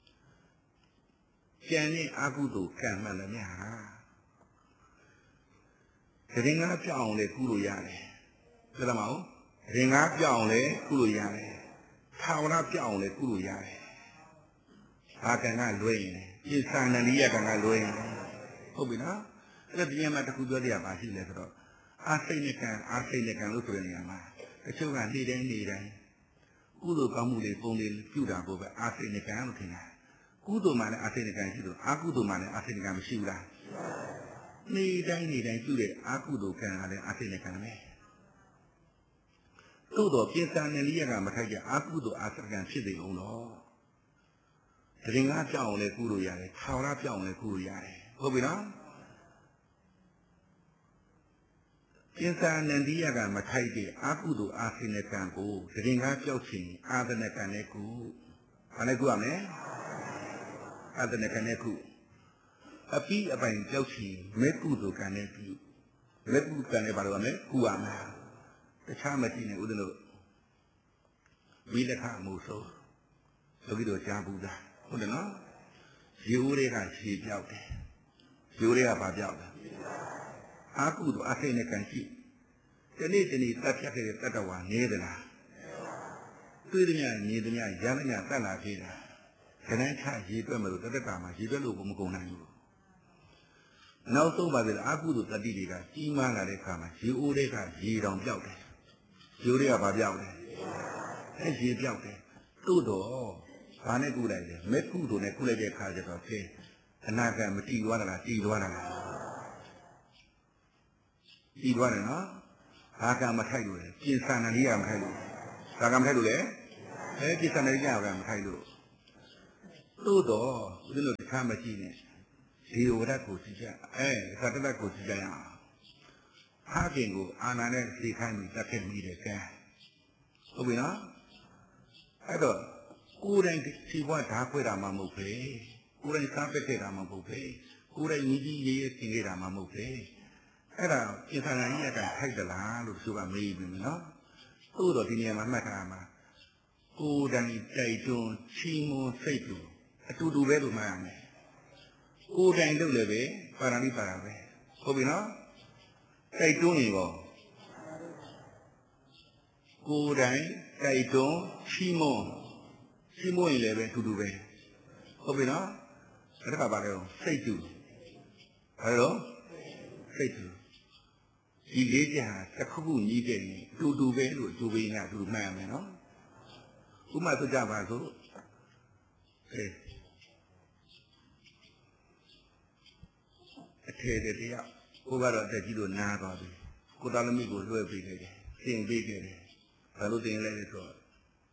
ကျန်တဲ့အကုသိုလ်ကံမှန်တယ်များတရင်ငါပြောင်းအောင်လေကုလို့ရတယ်သိလားမဟုတ်တရင်ငါပြောင်းအောင်လေကုလို့ရတယ်ထာဝရပြောင်းအောင်လေကုလို့ရတယ်ဘာကံကလွဲရင်ကိစ္စနဲ့ဒီကကံကလွဲရင်ဟုတ်ပြီနော်အဲ့ဒါတရားမှတစ်ခုပြောတရားပါရှိလဲဆိုတော့အာစိတ်နဲ့ကံလို့ဆိုတဲ့နေရာမှာတချို့ကနေ့တိုင်းကုသိုလ်ကောင်းမှုတွေပုံတွေပြုတာကိုပဲအာစိတ်နဲ့ကံလို့ထင်တာကုသိုလ်မှလည်းအာစိတ်နဲ့ကံရှိလို့အကုသိုလ်မှလည်းအာစိတ်နဲ့ကံမရှိဘူးလားနေ့တိုင်းပြုတဲ့အကုသိုလ်ကံကလည်းအာစိတ်နဲ့ကံပဲသို့တော့ကိစ္စနဲ့လိယကမထိုက်တဲ့အကုသိုလ်အာစိတ်ကံဖြစ်နေအောင်တော့တရင်ငါပြောင်းအောင်လဲကုလို့ရတယ်ထာဝရပြောင်းအောင်လဲကုလို့ရတယ်ဟုတ်ပြီနော်ကိစ္စနဲ့လိယကမထိုက်တဲ့အကုသိုလ်အာစိတ်နဲ့ကံကိုတရင်ငါပြောက်ချင်အာသနကံနဲ့ကုဘာနဲ့ကုရမလဲအာသနကံနဲ့ကုအပြီးအပိုင်ပြောက်ချင်မေကုသိုလ်ကံနဲ့ပြုမေကုကံနဲ့ဘာလို့ရမလဲကုရမှာတခြားမကြည့်နဲ့ဦးဇင်းတို့ဝိလခမှုဆိုယောဂီတို့ကြားဘူးသားဟုတ်တယ်နော်ရေဦးတွေကရှည်ပြောက်တယ်ရေဦးတွေကဘာပြောက်လဲအာကုသိုလ်အစိတ်နဲ့ကံရှိဒီနေ့တတ်ဖြတ်ခဲ့တဲ့တတ္တဝါနေသလားတွေ့သည်များနေသည်များရမ်းများတတ်လာသေးတာခဏချရေတွက်မလို့တတ္တတာမှာရေတွက်လို့မကုန်နိုင်ဘူးနောက်ဆုံးပါပြီအာကုသိုလ်တတိတွေကကြီးမားလာတဲ့အခါမှာရေအိုးတွေကရေတောင်ပြောက်တယ်ရေအိုးတွေကဘာပြောက်လဲအဲရေပြောက်တယ်သို့တော့ဘာနဲ့ကုလိုက်လဲမေကုသိုလ်နဲ့ကုလိုက်တဲ့အခါကျတော့ဖြင့်အနာဂတ်မတည်သွားတာလားတည်သွားတာလားတည်သွားတယ်နော်ဘာကမထိုက်လို့လဲကိစ္စနာလိယမထိုက်လို့ဘာကမထိုက်လို့လဲကိစ္စနာလိယကမထိုက်လို့သို့တော့ဦးဇင်းတို့တစ်ခါမကြည့်နဲ့ဒီဝရကိုကြည့်ကြသတ္တတကိုကြည့်ကြရအောင်ဖခင်ကိုအာနာနဲ့သိခိုင်းပြီးတတ်ခဲ့မိတယ်ကဲဟုတ်ပြီနော်အဲ့တော့ကိုယ်တိုင်ခြေဘွားဓာခွဲတာမှမဟုတ်ပဲကိုယ်တိုင်စားပက်ခဲ့တာမှမဟုတ်ပဲကိုယ်တိုင်ညီကြီးရေးရေးသင်ခဲ့တာမှမဟုတ်ပဲအဲ့ဒါကိစ္စနာကြီးကထိုက်သလားလို့သူကမေးပြီနော်သို့တော့ဒီနေရာမှာမှတ်ထားမှာကိုယ်တိုင်တိုက်တွန်းချီးမွမ်းစိတ်တူအတူတူပဲလို့မှတ်ရမယ်ကိုယ်တိုင်လုပ်လည်းပဲပါရဏိပါရပဲဟုတ်ပြီနော်တိုက်တွန်းရင်ကောကိုယ်တိုင်တိုက်တွန်းချီးမွမ်းရင်လည်းပဲအတူတူပဲဟုတ်ပြီနော်အဲ့ဒါကဘာလဲစိတ်တူဘာလို့စိတ်တူဒီလေးချက်ဟာတစ်ခုခုညီးတဲ့ရင်အတူတူပဲလို့အတူပဲညာအတူမှတ်ရမယ်နော်ဥပမာဆိုကြပါစို့အထေတရားကိုကတော့တက်ကြီးလို့နားသွားပြီကိုသားသမီးကိုလွှဲပေးခဲ့တယ်သင်ပေးခဲ့တယ်ဘာလို့သင်လဲဆိုတော့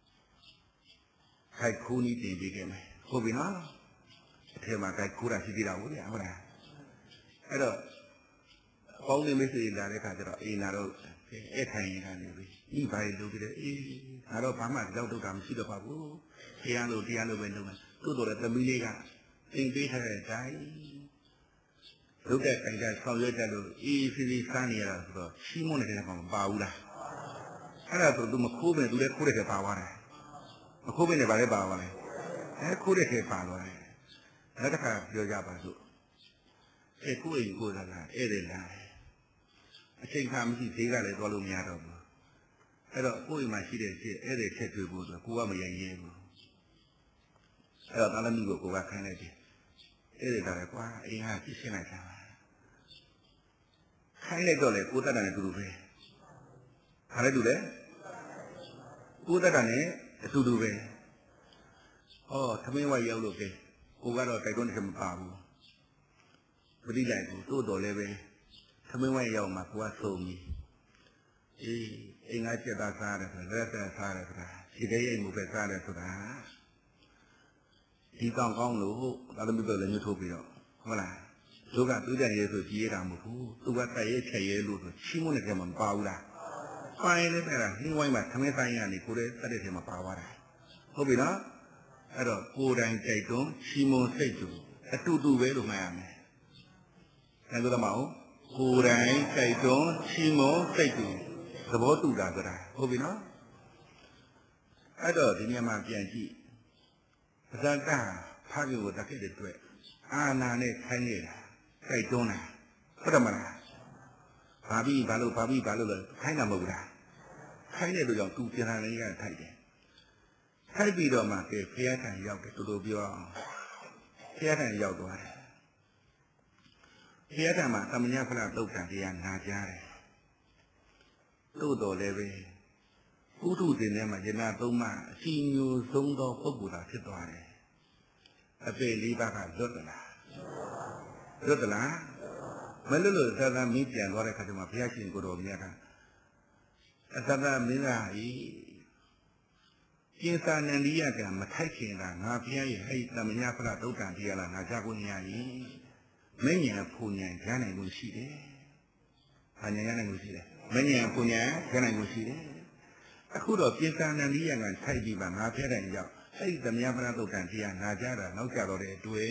ခိုက်ခိုးနီးတင်ပေးခဲ့မယ်ဟုတ်ပြီနော်အထဲမှာခိုက်ခိုးတာရှိသေးတာဟုတ်လားအဲ့တော့ပေါင်းနေမိတ်ဆွေလာတဲ့ခါကျတော့လာတော့အဲ့ထိုင်ရင်ကနေပြီဤဘာလို့လုပ်တယ်ငါတော့ဘာမှကြောက်တော့တာမရှိတော့ပါဘူးတရားလို့ပဲလုပ်မယ်တိုးတော်တဲ့သမီးလေးကသင်ပေးထားတဲ့အတိုင်းလုပ်တဲ့ခိုင်ကဆောင်ရွက်တယ်လို့စီစားနေရတာဆိုတော့ရှင်းမနေတဲ့ကောင်မပါဘူးလားအဲ့ဒါဆိုသူမခိုးပဲသူလည်းခိုးတဲ့ပါသွားတယ်မခိုးပဲနဲ့ဗာလဲပါသွားတယ်ခိုးတဲ့ခေပါသွားတယ်နောက်တစ်ခါပြောကြပါစို့ကိုယ့်အိမ်ကိုယ်လာဧည့်သည်လာအချိန်ခါမရှိသေးကလည်းသွားလို့မရတော့ဘူးအဲ့တော့ကိုယ့်အိမ်မှာရှိတဲ့ဧည့်သည်ချက်တွေ့ဖို့ဆိုကိုကမရရဲဘူးအဲ့တော့တာလမိကိုကခိုင်းလိုက်တယ်ဧည့်သည်လာတယ်ကွာအိမ်ကရှင်းလိုက်တာခိုင်းလိုက်တော့လေကိုတတ်တာနဲ့အတူတူပဲခါလဲတူလေကိုတတ်တာနဲ့အတူတူပဲသမင်းဝရောက်လို့ကဲကိုကတော့တိုက်တွန်းတယ်မပါဘူးပရိလိုက်ကိုတိုးတော်လည်းပဲသမင်းဝရောက်မှာကိုကစုံပြီအိမ်ကစက်သားစားတယ်ဆိုလက်သက်စားတယ်ဆိုတာဒီကဲအိမ်ကိုပဲစားတယ်ဆိုတာဒီကောင်ကောင်းလို့သာသမီပဲလည်းညှို့ထုတ်ပြီးတော့ဟုတ်လားသူကသူကြရဲဆိုကြည်ရတာမဟုတ်ဘူးသူကတက်ရဲချက်ရဲလို့ဆိုချီးမွမ်းတဲ့ထဲမှာမပါဘူးလားပါရင်လည်းအဲ့ဒါနှင်းဝိုင်းမှာသမင်းဆိုင်ရနေကိုယ်တည်းတက်တဲ့ထဲမှာပါသွားတာဟုတ်ပြီနော်အဲ့တော့ကိုယ်တိုင်ကြိုက်တွန်းချီးမွမ်းစိတ်တူအတူတူပဲလို့မှတ်ရမယ်အဲ့ဒါမှမဟုတ်ကိုယ်တိုင်ကြိုက်တွန်းချီးမွမ်းစိတ်တူသဘောတူတာဆိုတာဟုတ်ပြီနော်အဲ့တော့ဒီနေရာမှာပြန်ကြည့်အဇတဖခင်ကိုတခက်တဲ့တွေ့အာနာနဲ့ခိုင်းနေတာကြိုက်တွန်းတာဟုတ်တယ်မလားဘာပြီးဘာလို့လဲခိုင်းတာမဟုတ်လားခိုင်းတဲ့လူကြောင့်သူပြန်လာနေရထိုက်တယ်ထိုက်ပြီးတော့မှကဲဖျားခံရောက်တယ်တူပြောအောင်ဖျားခံရောက်သွားတယ်ဖျားခံမှာသမညာဖလားတုတ်တန်တရားနာကြားတယ်တို့တော်လည်းပဲပုထုဇဉ်ထဲမှာယနာသုံးပါအစီညိုဆုံးသောပုဂ္ဂိုလ်သာဖြစ်သွားတယ်အပေလေးပါးကလွတ်သလားမလွတ်လို့သာသမီးပြန်သွားတဲ့ခါကျမှဘုရားရှင်ကိုတော်မြတ်ကအသတ္တမင်းသားဤကျင်းစာနန္ဒီယကမထိုက်ခင်တာငါဘုရားရဲ့ဟဲ့သမညာဖလားတုတ်တန်တရားလားငါကြားကိုညာကြီးမဉ္ဇဉ်ဖူညာရနိုင်မှုရှိတယ်။ဘာညာရနိုင်မှုရှိတယ်။မဉ္ဇဉ်ဖူညာရနိုင်မှုရှိတယ်။အခုတော့ပြင်စာနန္ဒီယကထိုက်ပြီးပါငါဖျက်တယ်ရောက်အဲ့ဒီသမညာဖလားတုတ်တန်တရားငါကြားတာနောက်ကြတော့တဲ့အတွေ့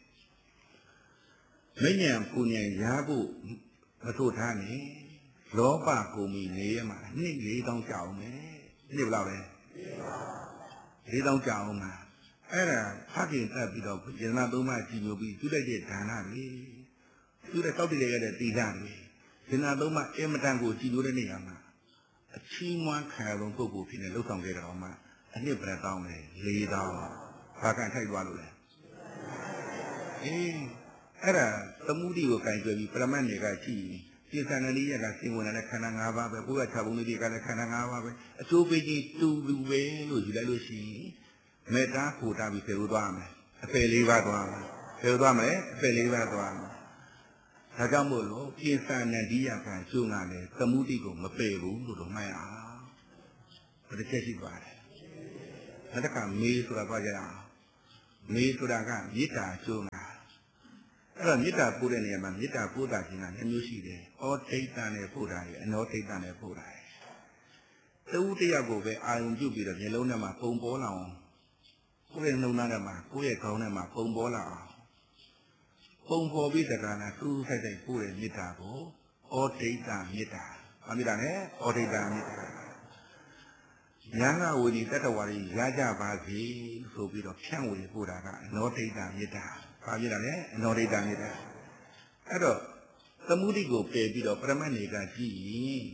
မဉ္ဇဉ်ဖူညာရဖို့မဆိုထားနဲ့လောဘကိုမီနေရမှာနှစ်4000ကြောက်မယ်နှစ်ဘယ်လောက်လဲ4000ကြောက်မှာအဲ့ဒါဖခင်တက်ပြီးတော့ယန္နာသုံးပါးကြည်ညိုပြီးသူလိုက်တဲ့ဒါနတွေသူတဲ့တောက်တည်းရတဲ့တိလာတွေယန္နာသုံးပါးအမတန်ကိုကြည်ညိုတဲ့နေရာမှာအချီးမွမ်းခံရဆုံးပုဂ္ဂိုလ်ဖြစ်နေလှုပ်ဆောင်ခဲ့တော်မှာအနှစ်ဘယ်တောင်းလဲ4000ဘာကန်ထိုက်သွားလို့လဲအေးအဲ့ဒါသမုဒိကိုကင်ကြွယ်ပြီးပရမတ်တွေကကြည်ဒီသန္တနိယကစင်ဝင်လာတဲ့ခန္ဓာ၅ပါးပဲဘုရား၆ဘုံလေးတွေကလည်းခန္ဓာ၅ပါးပဲအကျိုးပေးခြင်းတူတူပဲလို့ယူလိုက်လို့ရှိရင်မေတ္တာဖို့တာပြီးဖေလို့သွားမယ်အပယ်၄ပါးသွားမယ်ဖေလို့သွားမယ်အပယ်၄ပါးသွားမယ်ဒါကြောင့်မို့လို့ပိသနန္ဒီယကကျိုးငါလည်းသမုဒိကိုမပယ်ဘူးလို့တော့မှတ်ရအောင်ဒါတစ်ချက်ရှိပါတယ်နောက်တစ်ခါမေးဆိုတာပါကြအောင်မေးဆိုတာကမေတ္တာကျိုးငါအဲ့တော့မေတ္တာပို့တဲ့နေရာမှာမေတ္တာပို့တာခြင်းက2မျိုးရှိတယ်။ဩဒိဋ္ဌနဲ့ပို့တာရယ်အနောဒိဋ္ဌနဲ့ပို့တာရယ်။တူတယောက်ကိုပဲအာယုံပြုပြီးတော့မျက်လုံးထဲမှာပုံပေါ်လာအောင်ကိုယ့်ရဲ့နှုံသားထဲမှာကိုယ့်ရဲ့ခေါင်းထဲမှာပုံပေါ်လာအောင်ပုံပေါ်ပြီးတက္ကနာသူ့ဆိုင်ဆိုင်ပို့တဲ့မေတ္တာကိုဩဒိဋ္ဌမေတ္တာ။ဘာမေတ္တာလဲဩဒိဋ္ဌမေတ္တာ။ဉာဏ်ကဝိနည်းတတ္တဝါတွေရကြပါစေဆိုပြီးတော့ဖြန့်ဝေပို့တာကအနောဒိဋ္ဌမေတ္တာ။ဘာဖြစ်တာလဲအနောဒိဋ္ဌမေတ္တာအဲ့တော့သမုဒိကိုပယ်ပြီးတော့ပရမတ်နေကကြည့်ရင်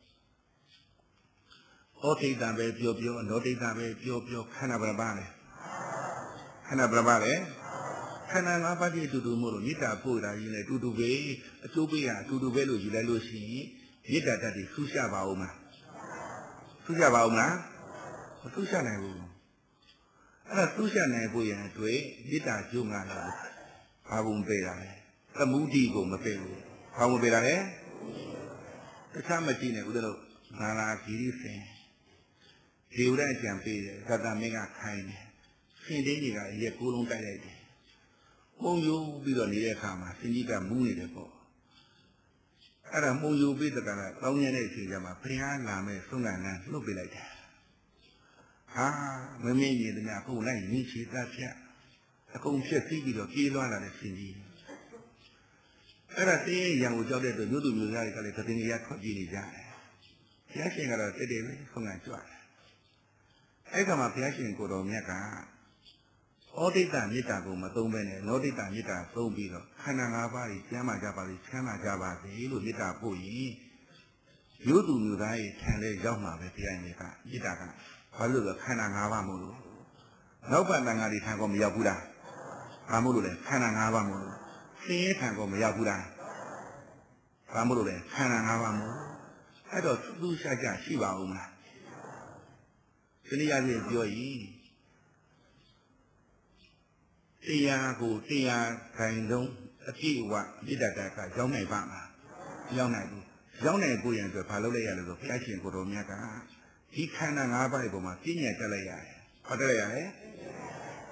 ဩဒိဋ္ဌပဲပြောပြောအနောဒိဋ္ဌပဲပြောပြောခန္ဓာဘယ်ပါလဲခန္ဓာဘယ်ပါလဲခန္ဓာ၅ပါးကြီးအတူတူမို့လို့မေတ္တာပို့တာကြီးနဲ့အတူတူပဲအကျိုးပေးရအတူတူပဲလို့ယူလိုက်လို့ရှိရင်မေတ္တာတတ်ပြီးဆူရှာပါဦးမလားဆူရှာပါဦးမလားမဆူရှာနိုင်ဘူးအဲ့ဒါသူ့ရှာနိုင်ဖို့ရန်အတွက်မေတ္တာကျိုးငါလာဘာဘုံပေးတာလဲသမုဒိကိုမပေးဘူးဘာဘုံပေးတာလဲတခြားမကြည့်နဲ့ဦးဇင်းတို့ငါလာဂီရိစင်ဒီဥဒ္ဒအကြံပေးတယ်သတ္တမင်းကခိုင်းတယ်ရှင်တင်းကြီးကရက်ကိုးလုံးတိုက်လိုက်တယ်ပုံယူပြီးတော့နေတဲ့အခါမှာစင်ကြီးကမူးနေတယ်ပေါ့အဲ့ဒါမှုံယူပြီးတကယ်တောင်းရတဲ့အချိန်ကျမှဘုရားလာမဲ့သုံးကဏ္ဍလှုပ်ပေးလိုက်တယ်ဟာမမင်းကြီးတည်းအခုလိုက်ရင်းချေတတ်ဖြတ်အကုန်ဖြစ်ပြီးတော့ပြေးလွှားလာတဲ့ရှင်ကြီးအဲ့ဒါတင်းရံကိုကြောက်တဲ့အတွက်မြို့သူမြို့သားတွေကလည်းသတိရထွက်ပြေးနေကြတယ်ဘုရားရှင်ကတော့တည်တည်ပဲဆုံးကကြွတယ်အဲ့ကမှဘုရားရှင်ကိုတော်မြတ်ကဩဒိဋ္ဌမေတ္တာကိုမသုံးဘဲနဲ့နောဒိဋ္ဌမေတ္တာသုံးပြီးတော့ခန္ဓာ၅ပါးကြီးကျမ်းမာကြပါစေချမ်းသာကြပါစေလို့မေတ္တာပို့ရင်မြို့သူမြို့သားရဲ့ထံလေးရောက်မှာပဲဘုရားရှင်ကမေတ္တာကဘာလို့လဲခန္ဓာ၅ပါးမို့လို့နောက်ဘက်တန်ဃာတွေထံကောမရောက်ဘူးလားဘာမို့လို့လဲခန္ဓာ၅ပါးမို့လို့ဆင်းရဲထံကောမရောက်ဘူးလားဘာမို့လို့လဲခန္ဓာ၅ပါးမို့အဲ့တော့သူ့ရှာကြရှိပါဦးမလားဒီနေ့ရည်ပြောရင်တရားကိုတရားခိုင်ဆုံးအပြည့်အဝမေတ္တာကရောက်နိုင်ပါမလားရောက်နိုင်ဘူးရောက်နိုင်ကိုရန်ဆိုဘာလုပ်လိုက်ရလဲဆိုဘုရားရှင်ကိုတော်မြတ်ကဒီခန္ဓာ၅ပါးပေါ်မှာပြည့်ညတ်တက်လိုက်ရတယ်ဟောတက်လိုက်ရတယ်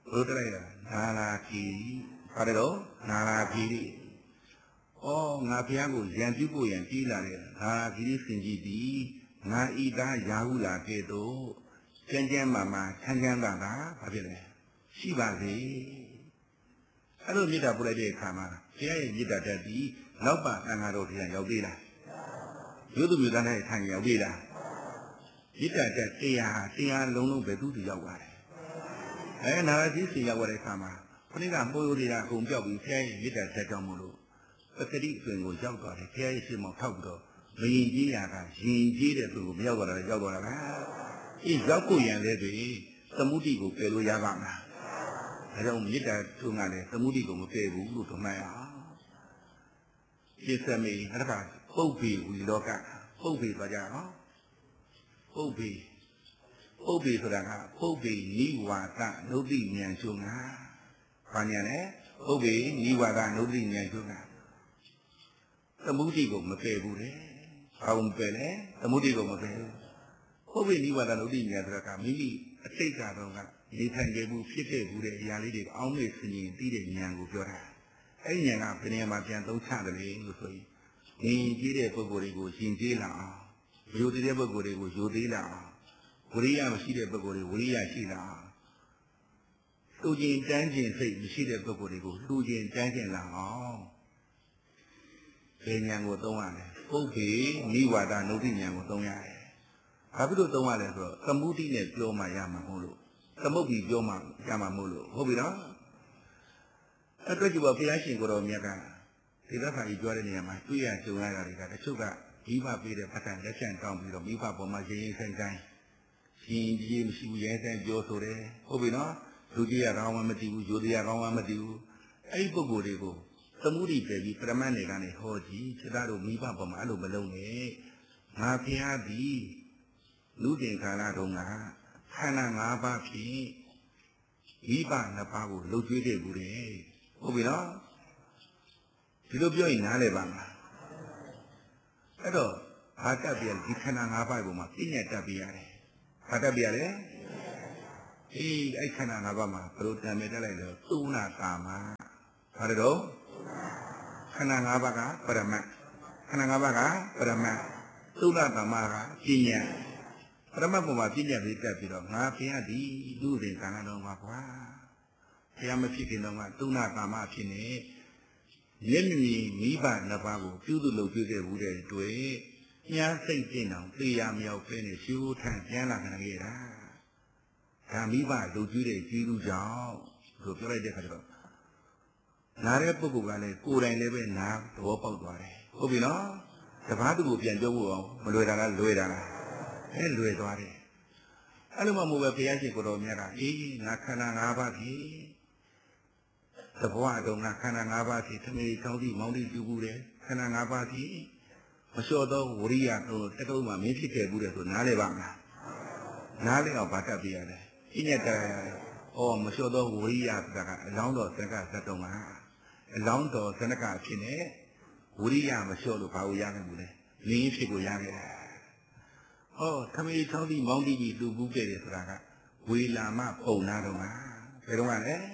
ဘုရားလိုက်နာလာခီပါတယ်တော့နာလာခီဩငါဘုရားကိုရံပြုဖို့ရန်ကြီးလာတယ်နာလာခီစင်ကြီးဒီငါဤသားရာဟုလာကဲ့သို့ကျမ်းကျမ်းမာချမ်းချမ်းသာသာဘာဖြစ်လဲရှိပါစေအဲ့လိုမေတ္တာပို့လိုက်တဲ့အခါမှာဘုရားရဲ့မေတ္တာတတ်ပြီးနောက်ပါအင်္ဂါတော်ဘုရားရောက်သေးလားရုပ်သူမျိုးသားနဲ့ထိုင်ရောက်သေးလားမေတ္တာတတ်တရားလုံးပဲသူ့တူရောက်ပါတယ်နာလာခီစင်ရောက်တဲ့အခါမှာခொနည်းကမိုးရိုးတွေကအကုန်ပြောက်ပြီးဘုရားရဲ့မေတ္တာဆက်ကြောင်းမို့လို့ပတ္တိအတွင်ကိုရောက်သွားတယ်ဘုရားရဲ့ရှင်မောင်ထောက်ပြီးတော့မရင်ကြီးရာကရင်ကြီးတဲ့သူကိုမရောက်သွားတာရောက်သွားတာလားရောက်ကိုရန်လဲတွေသမုဒိကိုပယ်လို့ရပါမလားဒါကြောင့်မေတ္တာထုံးကလည်းသမုဒိကိုမပယ်ဘူးလို့ထမှတ်ရအောင်ပြစ္ဆမေအဲ့ဒါကပုပ္ပေဝီလောကပုပ္ပေသွားကြအောင်ပုပ္ပေဆိုတာကပုပ္ပေနိဝါဒနုတိဉာဏ်ရှုငါဘာဉာဏ်လဲပုပ္ပေနိဝါဒနုတိဉာဏ်ရှုငါသမုဒိကိုမပယ်ဘူးလေဘာလို့မပယ်လဲသမုဒိကိုမပယ်ဘူးပုပ္ပေနိဝါဒနုတိဉာဏ်ဆိုတာကမိမိအတိတ်ကတော့ကနေထိုင်ခဲ့မှုဖြစ်ခဲ့မှုတဲ့အရာလေးတွေအောင်းမေ့ဆင်ခြင်သိတဲ့ဉာဏ်ကိုပြောတာအဲ့ဒီဉာဏ်ကဘယ်နေရာမှာပြန်သုံးချတယ်လဲလို့ဆိုရင်ဉာဏ်ကြီးတဲ့ပုဂ္ဂိုလ်တွေကိုရှင်ကျေးလာအောင်ရိုသေတဲ့ပုဂ္ဂိုလ်တွေကိုရိုသေးလာအောင်ဝိရိယမရှိတဲ့ပုဂ္ဂိုလ်တွေဝိရိယရှိလာအောင်လူကျင်တန်းကျင်စိတ်မရှိတဲ့ပုဂ္ဂိုလ်တွေကိုလူကျင်တန်းကျင်လာအောင်ဘယ်ဉာဏ်ကိုသုံးရလဲပုပ္ပေနိဝါဒနုတိဉာဏ်ကိုသုံးရတယ်ဘာဖြစ်လို့သုံးရလဲဆိုတော့သမုဒိနဲ့ပြောမှရမှာမဟုတ်လို့သမုဒ္ဓိပြောမှရမှာမဟုတ်လို့ဟုတ်ပြီနော်အဲ့တော့ဒီဘုရားရှင်ကိုတော်မြတ်ကဒီသက်ခါကြီးပြောတဲ့နေရာမှာတွေ့ရကြုံရတာတွေကတချို့ကမိဘပေးတဲ့ပတ်စံလက်ချံတောင်းပြီးတော့မိဘပေါ်မှာရေးဆိုင်ဆိုင်ရှင်ကြီးမရှိဘူးရဲဆိုင်ပြောဆိုတယ်ဟုတ်ပြီနော်လူကြီးရကောင်းမှမသိဘူးယူသေးရကောင်းမှမသိဘူးအဲ့ဒီပုဂ္ဂိုလ်တွေကိုသမုဒိပဲပြီးပရမတ်နေကနေဟောကြည့်ခြေသားတို့မိဘပေါ်မှာအဲ့လိုမလုပ်နဲ့ငါဖျားသည်လူကျင်ခန္ဓာတုံးကခန္ဓာ၅ပါးဖြင့်မိဘနှစ်ပါးကိုလှုပ်ကျွေးခဲ့ဘူးတယ်ဟုတ်ပြီနော်ဒီလိုပြောရင်နားလည်ပါမလားအဲ့တော့ဘာတတ်ပြဒီခန္ဓာ၅ပါးပေါ်မှာပြည့်ညတ်တတ်ပြရတယ်ဘာတတ်ပြရလဲအဲ့ခန္ဓာ၅ပါးမှာဘယ်လိုတန်မြဲတက်လိုက်လို့သုဏကာမဘာလဲတော့ခန္ဓာ၅ပါးကပရမတ်ခန္ဓာ၅ပါးကပရမတ်သုဏကာမကပြည့်ညတ်ပရမတ်ပေါ်မှာပြည့်ညတ်ပြီးတက်ပြီးတော့ငါဘုရားဒီလူတွေခန္ဓာတော်မှာကွာဘုရားမဖြစ်ခင်တော့ကသုဏကာမဖြစ်နေမျက်မြင်မိဘနှစ်ပါးကိုပြုစုလုပ်ကြည့်ခဲ့ဘူးတဲ့တွေ့ညာစိတ်ကျင့်အောင်သေရမြောက်ပဲနဲ့ရှုထန်ပြန်လာခံခဲ့တာဒါမိဘလုပ်ကြည့်တဲ့ကျေးဇူးကြောင့်လို့ပြောလိုက်တဲ့ခါကျတော့နားတဲ့ပုဂ္ဂိုလ်ကလည်းကိုယ်တိုင်လည်းပဲနားသဘောပေါက်သွားတယ်ဟုတ်ပြီနော်တပားသူကိုပြန်ပြောဖို့အောင်မလွယ်တာလားလွယ်တာလားလွယ်သွားတယ်အဲ့လိုမှမဟုတ်ပဲဘုရားရှင်ကိုတော်မြတ်ကငါခန္ဓာ၅ပါးဖြစ်သဘောအတုံးကခန္ဓာ၅ပါးဖြစ်သမီးကောင်းသည့်မောင်းသည့်ပြုဘူးတယ်ခန္ဓာ၅ပါးဖြစ်မလျှော့သောဝရိယတို့တတုံးမှာမင်းဖြစ်ခဲ့ဘူးတယ်ဆိုနားလဲပါမလားနားလဲအောင်ဗာတတ်ပြရတယ်အင်းညက်တရတယ်မလျှော့သောဝရိယဆိုတာကအလောင်းတော်စကဇတ်တုံးကအလောင်းတော်စနကအဖြစ်နဲ့ဝရိယမလျှော့လို့ဘာလို့ရခဲ့ဘူးလဲလင်းဖြစ်ကိုရခဲ့တာသမီးချောင်းသည့်မောင်းသည့်ကြီးလူဘူးခဲ့တယ်ဆိုတာကဝေလာမပုံနာတော့မှာဘယ်တော့မှလဲ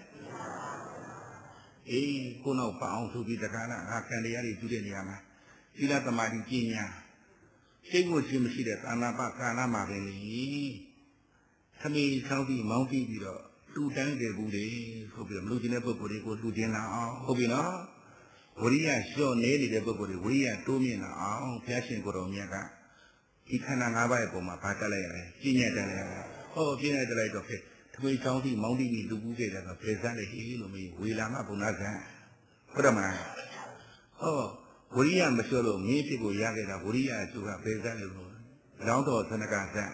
ကိုနောက်ပအောင်ဆိုပြီးတခါလားခံတရားတွေပြုတဲ့နေရာမှာသီလသမာဓိပညာစိတ်ကိုချင်းမရှိတဲ့သာနာပကာလမှာပဲလေသမီးချောင်းသည့်မောင်းသည့်ပြီးတော့တူတန်းတယ်ဘူးလေဆိုပြီးတော့မလို့ခြင်းတဲ့ပုဂ္ဂိုလ်တွေကိုလူချင်းလာအောင်ဟုတ်ပြီနော်ဝရိယလျှော့နေနေတဲ့ပုဂ္ဂိုလ်တွေဝရိယတိုးမြင့်လာအောင်ဘုရားရှင်ကိုယ်တော်မြတ်ကဒီခန္ဓာ၅ပါးရဲ့ပုံမှာဗာတက်လိုက်ရတယ်ပြည့်ညတ်တက်လိုက်ရတယ်ပြည့်ညတ်တက်လိုက်တော့ဖြစ်သမီးချောင်းသည့်မောင်းသည့်လူဘူးခဲ့တယ်ဆိုဖေစမ်းလေဟေးလို့မေးဝေလာမဘုံနာဆန်းဟုတ်တယ်မလားဝရိယမလျှော့လို့မင်းဖြစ်ကိုရခဲ့တာဝရိယအကျိုးကဖေစမ်းလေလို့လောင်းတော်သနကဆန်း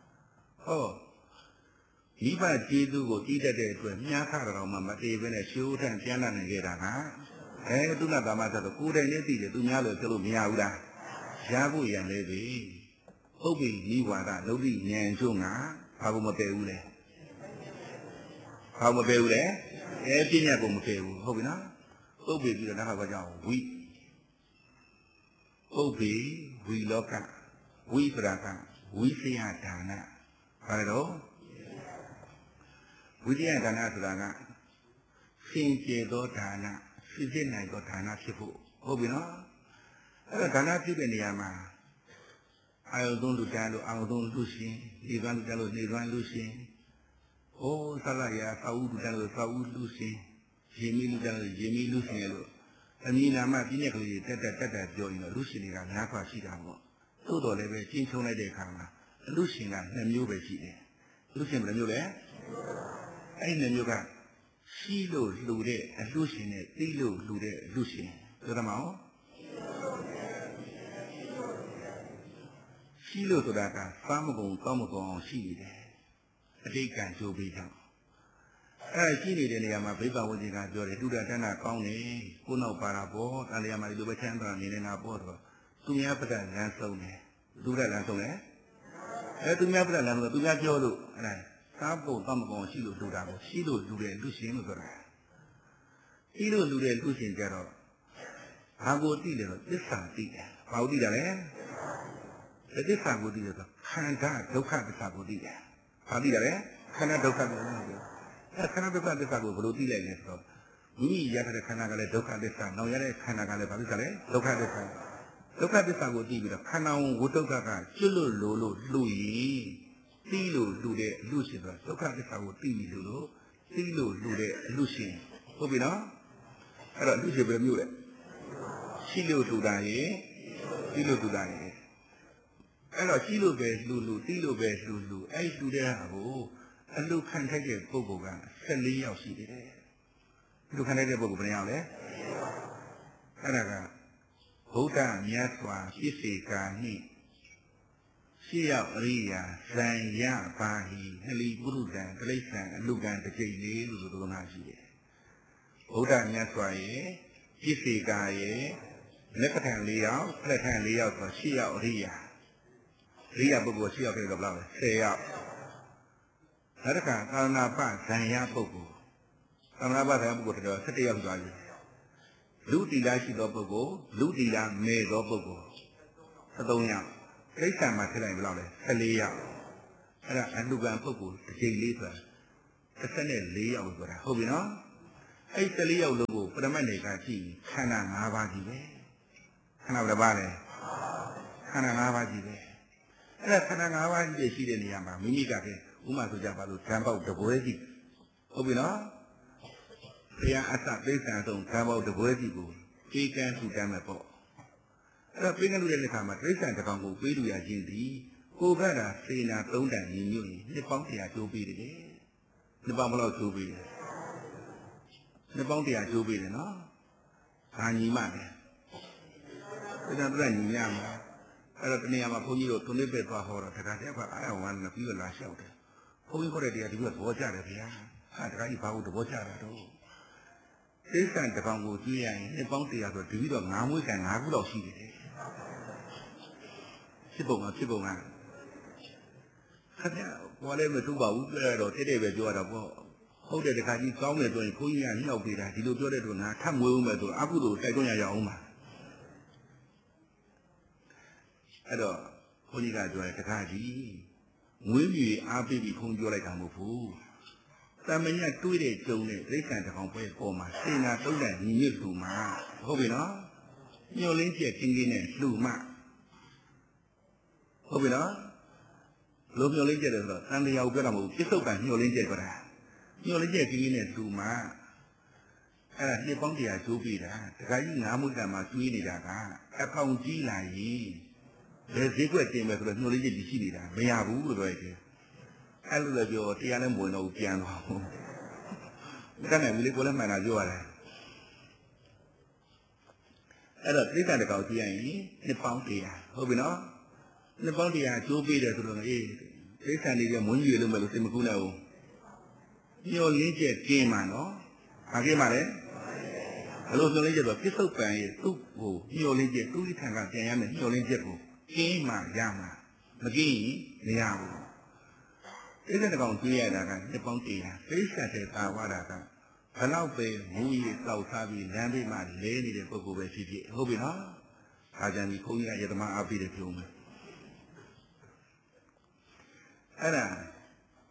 မိဘကျေးဇူးကိုတည်တတ်တဲ့အတွက်မြားခတော်မှမတည်ဘဲနဲ့ရှိုးထန်ပြန်လာနိုင်ခဲ့တာကသူနာတာမဆိုတော့ကိုယ်တိုင်လည်းသိတယ်သူများလို့ပြောလို့မရဘူးလားရဖို့ရန်လေပြီပုပ္ပိနိဝါဒလောကိဉာဏ်ရှုံးကဘာကိုမပယ်ဘူးလဲဘာမပယ်ဘူးလဲပြည့်ညတ်ကိုမပယ်ဘူးဟုတ်ပြီနော်ပုပ္ပိပြီးတော့နောက်ဘာကြောင့်ဝိပုပ္ပိဝိလောကဝိပရာကဝိသယဒါနဘာလဲတော့ဝိရိယဒါနဆိုတာကစင်ကြယ်သောဒါနစစ်စစ်နိုင်သောဒါနဖြစ်ဖို့ဟုတ်ပြီနော်အဲ့တော့ဒါနဖြစ်တဲ့နေရာမှာအာယုသုံးလူတန်းလို့အာယုသုံးလူရှင်ဒီကံလူတန်းလို့နေကံလူရှင်ဟိုးသလရာသာဝုလူတန်းလို့သာဝုလူရှင်ရေမီလူတန်းလို့ရေမီလူရှင်လို့အမည်နာမပြည့်ညက်ကလေးတက်ပြောရင်တော့လူရှင်တွေကများစွာရှိတာပေါ့သို့တော်လည်းပဲကျင်းချုံလိုက်တဲ့အခါမှာလူရှင်က2မျိုးပဲရှိတယ်လူရှင်ဘယ်နှမျိုးလဲအဲ့ဒီ2မျိုးကရှိလို့လှူတဲ့အလူရှင်နဲ့သိလို့လှူတဲ့အလူရှင်ပြောရမအောင်ရှိလို့ဆိုတာကစားမကုန်တောက်မကုန်အောင်ရှိနေတယ်အတိတ်ကံကြိုးပြီးတော့အဲ့ရှိနေတဲ့နေရာမှာဗိဗ္ဗဝတိကပြောတယ်တုဒ္ဒတဏကောင်းတယ်ကိုနောက်ပါတာပေါ့တန်လျာမှာဒီလိုပဲချမ်းသာနေနေတာပေါ့တော့သူများပဒလမ်းဆုံးတယ်သူဒ္ဒလမ်းဆုံးတယ်အဲ့သူများပဒလမ်းဆုံးသူများပြောလို့အဲ့ဒါစားဖို့တောက်မကုန်ရှိလို့လှူတာကိုရှိလို့လှူတဲ့လူရှင်လို့ဆိုတာရှိလို့လှူတဲ့လူရှင်ကြတော့ဘာကိုသိတယ်တော့သစ္စာသိတယ်ဘာကိုသိတာလဲသစ္စာကိုသိတယ်ဆိုခန္ဓာဒုက္ခသစ္စာကိုသိတယ်ဘာသိတာလဲခန္ဓာဒုက္ခသစ္စာကိုအဲ့ခန္ဓာဒုက္ခသစ္စာကိုဘယ်လိုသိလိုက်လဲဆိုတော့မိမိရတဲ့ခန္ဓာကလည်းဒုက္ခသစ္စာနောက်ရတဲ့ခန္ဓာကလည်းဘာသစ္စာလဲဒုက္ခသစ္စာဒုက္ခသစ္စာကိုသိပြီးတော့ခန္ဓာဝဒုက္ခကကျွတ်လို့လို့လှူရင်သိလို့လှူတဲ့အလူရှင်ဆိုဒုက္ခသစ္စာကိုသိပြီလို့သိလို့လှူတဲ့အလူရှင်ဟုတ်ပြီနော်အဲ့တော့လူရှင်ပဲမျိုးလေရှိလို့လှူတာရေသိလို့လှူတာရေအဲ့တော့ရှိလို့ပဲလှူသိလို့ပဲလှူအဲ့လှူတဲ့ဟာကိုအလူခံထိုက်တဲ့ပုဂ္ဂိုလ်က14ယောက်ရှိတယ်လူခံထိုက်တဲ့ပုဂ္ဂိုလ်ဘယ်နှယောက်လဲအဲ့ဒါကဗုဒ္ဓမြတ်စွာပြည့်စေကာနှင့်ရှိရောက်အရိယာဇံရပါဟိနှလီပုရုဇံတိဋ္ဌံအလူကံတစ်ကြိမ်လေးလို့ဆိုနာရှိတယ်ဗုဒ္ဓမြတ်စွာရဲ့ပြည့်စေကာရဲ့လက်ပထံ4ယောက်လက်ထံ4ယောက်ဆိုရှိရောက်အရိယာရိယာပုဂ္ဂိုလ်ရှိရောက်ခဲ့တော့ဘယ်လောက်လဲ10ယောက်နောက်တစ်ခါကာရဏပဇံရပုဂ္ဂိုလ်ကာရဏပဇံရပုဂ္ဂိုလ်တော်17ယောက်သွားပြီလူတီလာရှိသောပုဂ္ဂိုလ်လူတီလာမေသောပုဂ္ဂိုလ်13ယောက်တိဋ္ဌံမှာထည့်လိုက်ဘယ်လောက်လဲ14ယောက်အဲ့ဒါအလူကံပုဂ္ဂိုလ်တစ်ချိန်လေးဆိုတာ14ယောက်ဆိုတာဟုတ်ပြီနော်အဲ့14ယောက်လုံးကိုပရမတ်နေကကြည့်ခန္ဓာ5ပါးကြီးပဲခန္ဓာဘယ်နှပါးလဲခန္ဓာ5ပါးကြီးပဲအဲ့ဒါခန္ဓာ5ပါးကြီးရှိတဲ့နေရာမှာမိမိကပဲဥမာဆိုကြပါလို့ဓာတ်ပေါက်တပွဲကြီးဟုတ်ပြီနော်ဘုရားအစသိက္ခာဆုံးဓာတ်ပေါက်တပွဲကြီးကိုပေးကမ်းထူတမ်းမယ်ပေါ့အဲ့တော့ပေးကမ်းလို့တဲ့အခါမှာတိဋ္ဌံတစ်ကောင်ကိုပေးလို့ရခြင်းသည်ကိုကတာစေနာ3တန်ညီညွတ်ရင်နှစ်ပေါင်း100ကျိုးပေးတယ်နှစ်ပေါင်းဘယ်လောက်ကျိုးပေးလဲနှစ်ပေါင်း100ကျိုးပေးတယ်နော်ဘာညီမလဲဒါကြညီညမှာအဲ့တော့တနေ့မှာဘုန်းကြီးတို့သူလေးပဲသွားဟောတော့တခါတည်းကအာရဝမ်းနဲ့ပြီးတော့လာလျှောက်တယ်ဘုန်းကြီးဟောတဲ့တရားဒီကသဘောကျတယ်ဗျာဟာတခါကြီးဘာလို့သဘောကျတာတော့သိက္ခာတစ်ကောင်ကိုကြည့်ရရင်နှစ်ပေါင်း100ဆိုဒီပြီးတော့9မွေးကန်9ခုလောက်ရှိတယ်ဖြစ်ပုံကခင်ဗျာဘာလဲမတူပါဘူးပြောရတော့တိတိပဲပြောရတာပေါ့ဟုတ်တယ်တခါကြီးကောင်းတယ်ဆိုရင်ဘုန်းကြီးကနှောက်ပေးတာဒီလိုပြောတဲ့တော့ငါထပ်မွေးဦးမယ်ဆိုအကုသိုလ်တိုက်တွန်းရအောင်ပါအဲ့တော့ဘုန်းကြီးကပြောတယ်တခါကြီးငွေမြေအားပေးပြီးဘုန်းပြောလိုက်တာမဟုတ်ဘူးတမညတွေးတဲ့ကြုံတဲ့ဒိဋ္ဌံတစ်ကောင်ပွဲပေါ်မှာစေနာ3တန်ညီညွတ်လူမှာဟုတ်ပြီနော်ညှို့လင်းကျက်ချင်းချင်းနဲ့လူမှဟုတ်ပြီနော်လိုညှို့လင်းကျက်တယ်ဆိုတော့တန်တရားကိုပြောတာမဟုတ်ဘူးပြစ္ဆုတ်ကညှို့လင်းကျက်ကြတာညှို့လင်းကျက်ချင်းချင်းနဲ့လူမှအဲ့ဒါနှစ်ပေါင်း100ကျိုးပြီးတာတခါကြီး9မွေးကံမှာကျွေးနေတာကအဖောင်ကြီးလာရင်ဘယ်ဈေးကွက်တင်မယ်ဆိုတော့ညှို့လင်းကျက်ကြီးရှိနေတာမရဘူးလို့ပြောရတယ်အဲ့လိုလည်းပြောတရားလည်းမဝင်တော့ဘူးပြန်သွားဘူးတန်းတယ်မိလေးကိုလည်းမှန်တာပြောရတယ်အဲ့တော့တိဋ္ဌာတကောင်ကြည့်ရရင်နှစ်ပေါင်း100ဟုတ်ပြီနော်နှစ်ပေါင်း100ကျိုးပေးတယ်ဆိုတော့အေးတိဋ္ဌာနေကမွန်းကြီးလို့မလို့စိတ်မကူးနဲ့ဘူးညှို့လင်းကျက်ကင်းမှာနော်ဘာကင်းမှာလဲဘယ်လိုညှို့လင်းကျက်ဆိုပြစ္ဆုတ်ပံရဲ့သူ့ကိုညှို့လင်းကျက်သူ့ဒီထံကပြန်ရမယ်ညှို့လင်းကျက်ကိုကင်းမှရမှာမကင်းရင်မရဘူးတိဋ္ဌာတကောင်ကြည့်ရတာကနှစ်ပေါင်း100တိဋ္ဌာတဲ့သာဝရကဘလောက်ပဲမူရည်တောက်ထားပြီးလမ်းဘေးမှာလဲနေတဲ့ပုဂ္ဂိုလ်ပဲဖြစ်ဖြစ်ဟုတ်ပြီနော်ဒါကြောင့်ဒီခွန်ကြီးကယတမအားပေးတယ်ပြောမယ်အဲ့ဒါ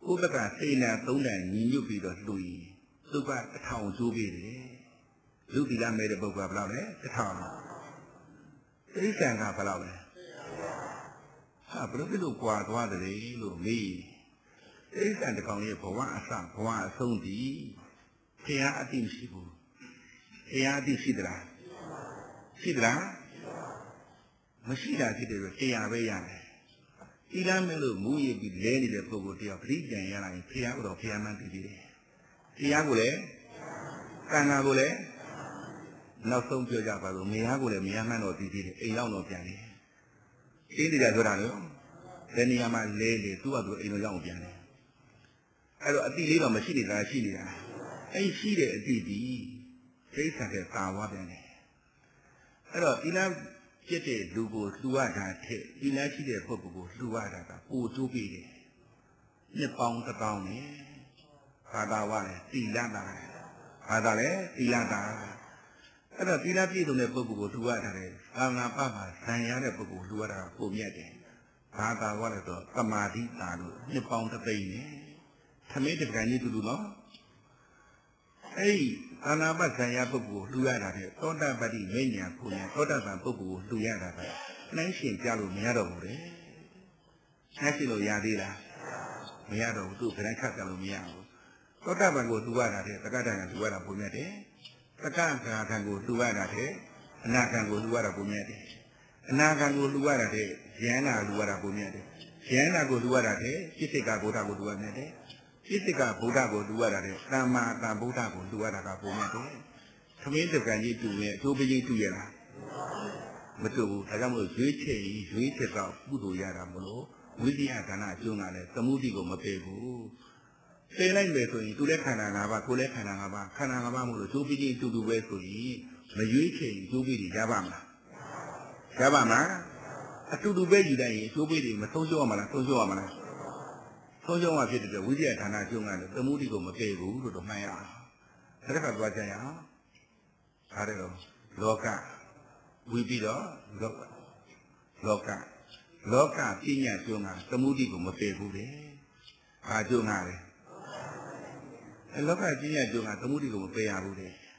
ဥပကစေနာ3တန်ညီညွတ်ပြီးတော့လှူရင်သူက1000ကျိုးပေးတယ်လူတီလာမဲ့တဲ့ပုဂ္ဂိုလ်ကဘယ်လောက်လဲ1000တိစ္ဆန်ကဘယ်လောက်လဲဟာဘယ်လိုကွာသွားတယ်လို့မေးတိစ္ဆန်တကောင်ရဲ့ဘဝအစဘဝအဆုံးတည်ဘုရားအတိရှိဘူးဘုရားအတိရှိသလားရှိသလားမရှိတာဖြစ်တယ်ဆိုတရားပဲရတယ်ဒီလားမဲ့လို့မူရည်ပြီးလဲနေတဲ့ပုဂ္ဂိုလ်တယောက်ပြိတံရလာရင်ဘုရားကတော့ဘုရားမှန်တည်တယ်တရားကိုလည်းကံဃာကိုလည်းနောက်ဆုံးပြောကြပါလို့မယားကိုလည်းမယားမှန်တော့တည်တယ်အိမ်ရောက်တော့ပြန်တယ်ရှင်းတယ်ဆိုတာလို့ဒီနေရာမှာလဲလေသူ့ဟာသူအိမ်တော်ရောက်ပြန်တယ်အဲ့တော့အတိလေးတော့မရှိနေတာရှိနေတာအဲ့ရှိတဲ့အတိဒီသိစ္စာတဲ့သာဝပြန်တယ်အဲ့တော့ဒီလားပြည့်တဲ့လူကိုလှူရတာထက်ဒီလားရှိတဲ့ပုဂ္ဂိုလ်ကိုလှူရတာကပိုတိုးပေးတယ်နှစ်ပေါင်း1000နဲ့ဘာသာဝလဲသီလတာဘာသာလဲသီလတာအဲ့တော့သီလပြည့်စုံတဲ့ပုဂ္ဂိုလ်ကိုလှူရတာလေသာနာပမှာဇံရတဲ့ပုဂ္ဂိုလ်လှူရတာပုံမြတ်တယ်ဘာသာဝလဲဆိုသမာဓိတာလို့နှစ်ပေါင်း3သိန်းနဲ့သမီးတပံကြီးတူတူနော်အဲ့ဒီအာနာပဇံရပုဂ္ဂိုလ်လှူရတာလေသောတာပတ္တိမိညာကိုညာသောတာပန်ပုဂ္ဂိုလ်ကိုလှူရတာပဲနှိုင်းရှင်ပြလို့မရတော့ဘူးလေနှိုင်းရှင်လို့ရသေးလားမရတော့ဘူးသူ့ခဏခတ်ကြလို့မရဘူးသောတာပန်ကိုလှူရတာလေတက္ကဋ္ဌကလှူရတာပုံမြတ်တယ်တက္ကရာခံကိုလှူရတာတဲ့အနာခံကိုလှူရတာပုံမြတ်တယ်အနာခံကိုလှူရတာတဲ့ယန္နာလှူရတာပုံမြတ်တယ်ယန္နာကိုလှူရတာတဲ့ပြစ္ဆေကဗုဒ္ဓကိုလှူရမြတ်တယ်ပြစ္ဆေကဗုဒ္ဓကိုလှူရတာတဲ့သမ္မာတန်ဗုဒ္ဓကိုလှူရတာကပုံမြတ်တယ်သမင်းတပံကြီးတူရဲ့အကျိုးပေးကြီးတူရဲ့လားမတူဘူးဒါကြောင့်မို့ရွေးချယ်တော့ကုသိုလ်ရတာမလို့ဝိဇ္ဇာဒါနအကျိုးကလည်းသမုဒိကိုမပေးဘူးသိလိုက်မယ်ဆိုရင်သူလည်းခန္ဓာ၅ပါးကိုယ်လည်းခန္ဓာ၅ပါးခန္ဓာ၅ပါးမို့လို့ကျိုးပေးကြီးတူတူပဲဆိုရင်မရွေးချယ်ကျိုးပေးတွေရပါမလားရပါမလားအတူတူပဲယူလိုက်ရင်ကျိုးပေးတွေမဆုံးရှုံးရမလားဆုံးရှုံးရမလားဆုံးရှုံးမှဖြစ်တဲ့ဝိဇ္ဇာဌာနကျုံကလည်းသမုဒိကိုမပေးဘူးလို့တော့မှန်ရအောင်ဒါတစ်ခါသွားကြရအောင်ဒါတဲ့တော့လောကဝီပြီးတော့လောကပညာကျုံကသမုဒိကိုမပေးဘူးလေဘာကျုံကလဲလောကပညာကျုံကသမုဒိကိုမပေးရဘူးလေ